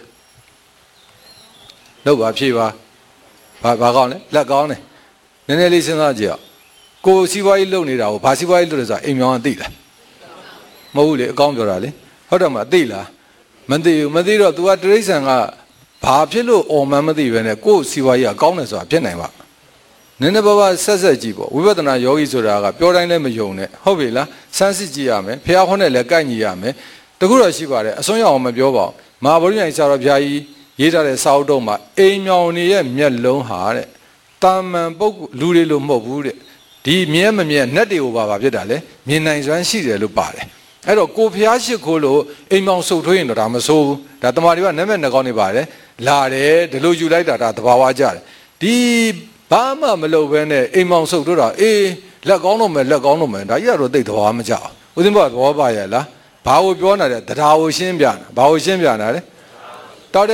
လောက်ပါဖြေပါဘာကောင်းလဲလက်ကောင်းတယ်နည်းနည်းလေးစဉ်းစားကြည့်အောင်ကိုစီးပွားရေးလုပ်နေတာကိုဘာစီးပွားရေးလုပ်လဲဆိုတာအိမ်မောင်ကသိလားမဟုတ်ဘူးလေအကောင်းပြောတာလေဟုတ်တယ်မသိလားမသိတော့ तू ကတရိษံကဘာဖြစ်လို့အော်မှန်းမသိပဲနဲ့ကိုစီးပွားရေးကကောင်းတယ်ဆိုတာဖြစ်နိုင်ပါနည်းနည်းပါးပါးဆက်ကြည့်ပေါ့ဝိပဿနာယောဂီဆိုတာကပြောတိုင်းလည်းမယုံနဲ့ဟုတ်ပြီလားစမ်းစစ်ကြည့်ရမယ်ဖះဟောနဲ့လည်းကိုက်ညီရမယ်တခုတော့ရှိပါတယ်အစွန်းရောက်အောင်မပြောပါဘူးမဟာဗုဒ္ဓဉာဏ်ဆရာတော်ဘုရားကြီးရေးထားတဲ့စာအုပ်တုံးမှာအိမ်မြောင်နေရဲ့မျက်လုံးဟာတဲ့တာမန်ပုဂ္ဂိုလ်လူတွေလို့မဟုတ်ဘူးတဲ့ဒီမြဲမမြဲနတ်တွေကိုပါဖြစ်တာလေမြင်နိုင်စွမ်းရှိတယ်လို့ပါတယ်အဲ့တော့ကိုဖះရှိခိုးလို့အိမ်မောင်ဆုပ်ထွေးရင်တော့ဒါမဆိုးဘူးဒါတမာတွေကနတ်မဲ့နှကောင်းနေပါတယ်လာတယ်ဒီလိုယူလိုက်တာဒါသဘာဝကြတယ်ဒီဘာမှမလုပ်ဘဲနဲ့အိမ်မောင်ဆုပ်တို့တာအေးလက်ကောင်းတော့မယ်ဒါကြီးကတော့သိသဘာဝမကြဘူးဦးဇင်းဘုရားသဘောပါရဲ့လားဘာကိုပြောနေတယ်တရားကိုရှင်းပြတာဘာကိုရှင်းပြတာလဲ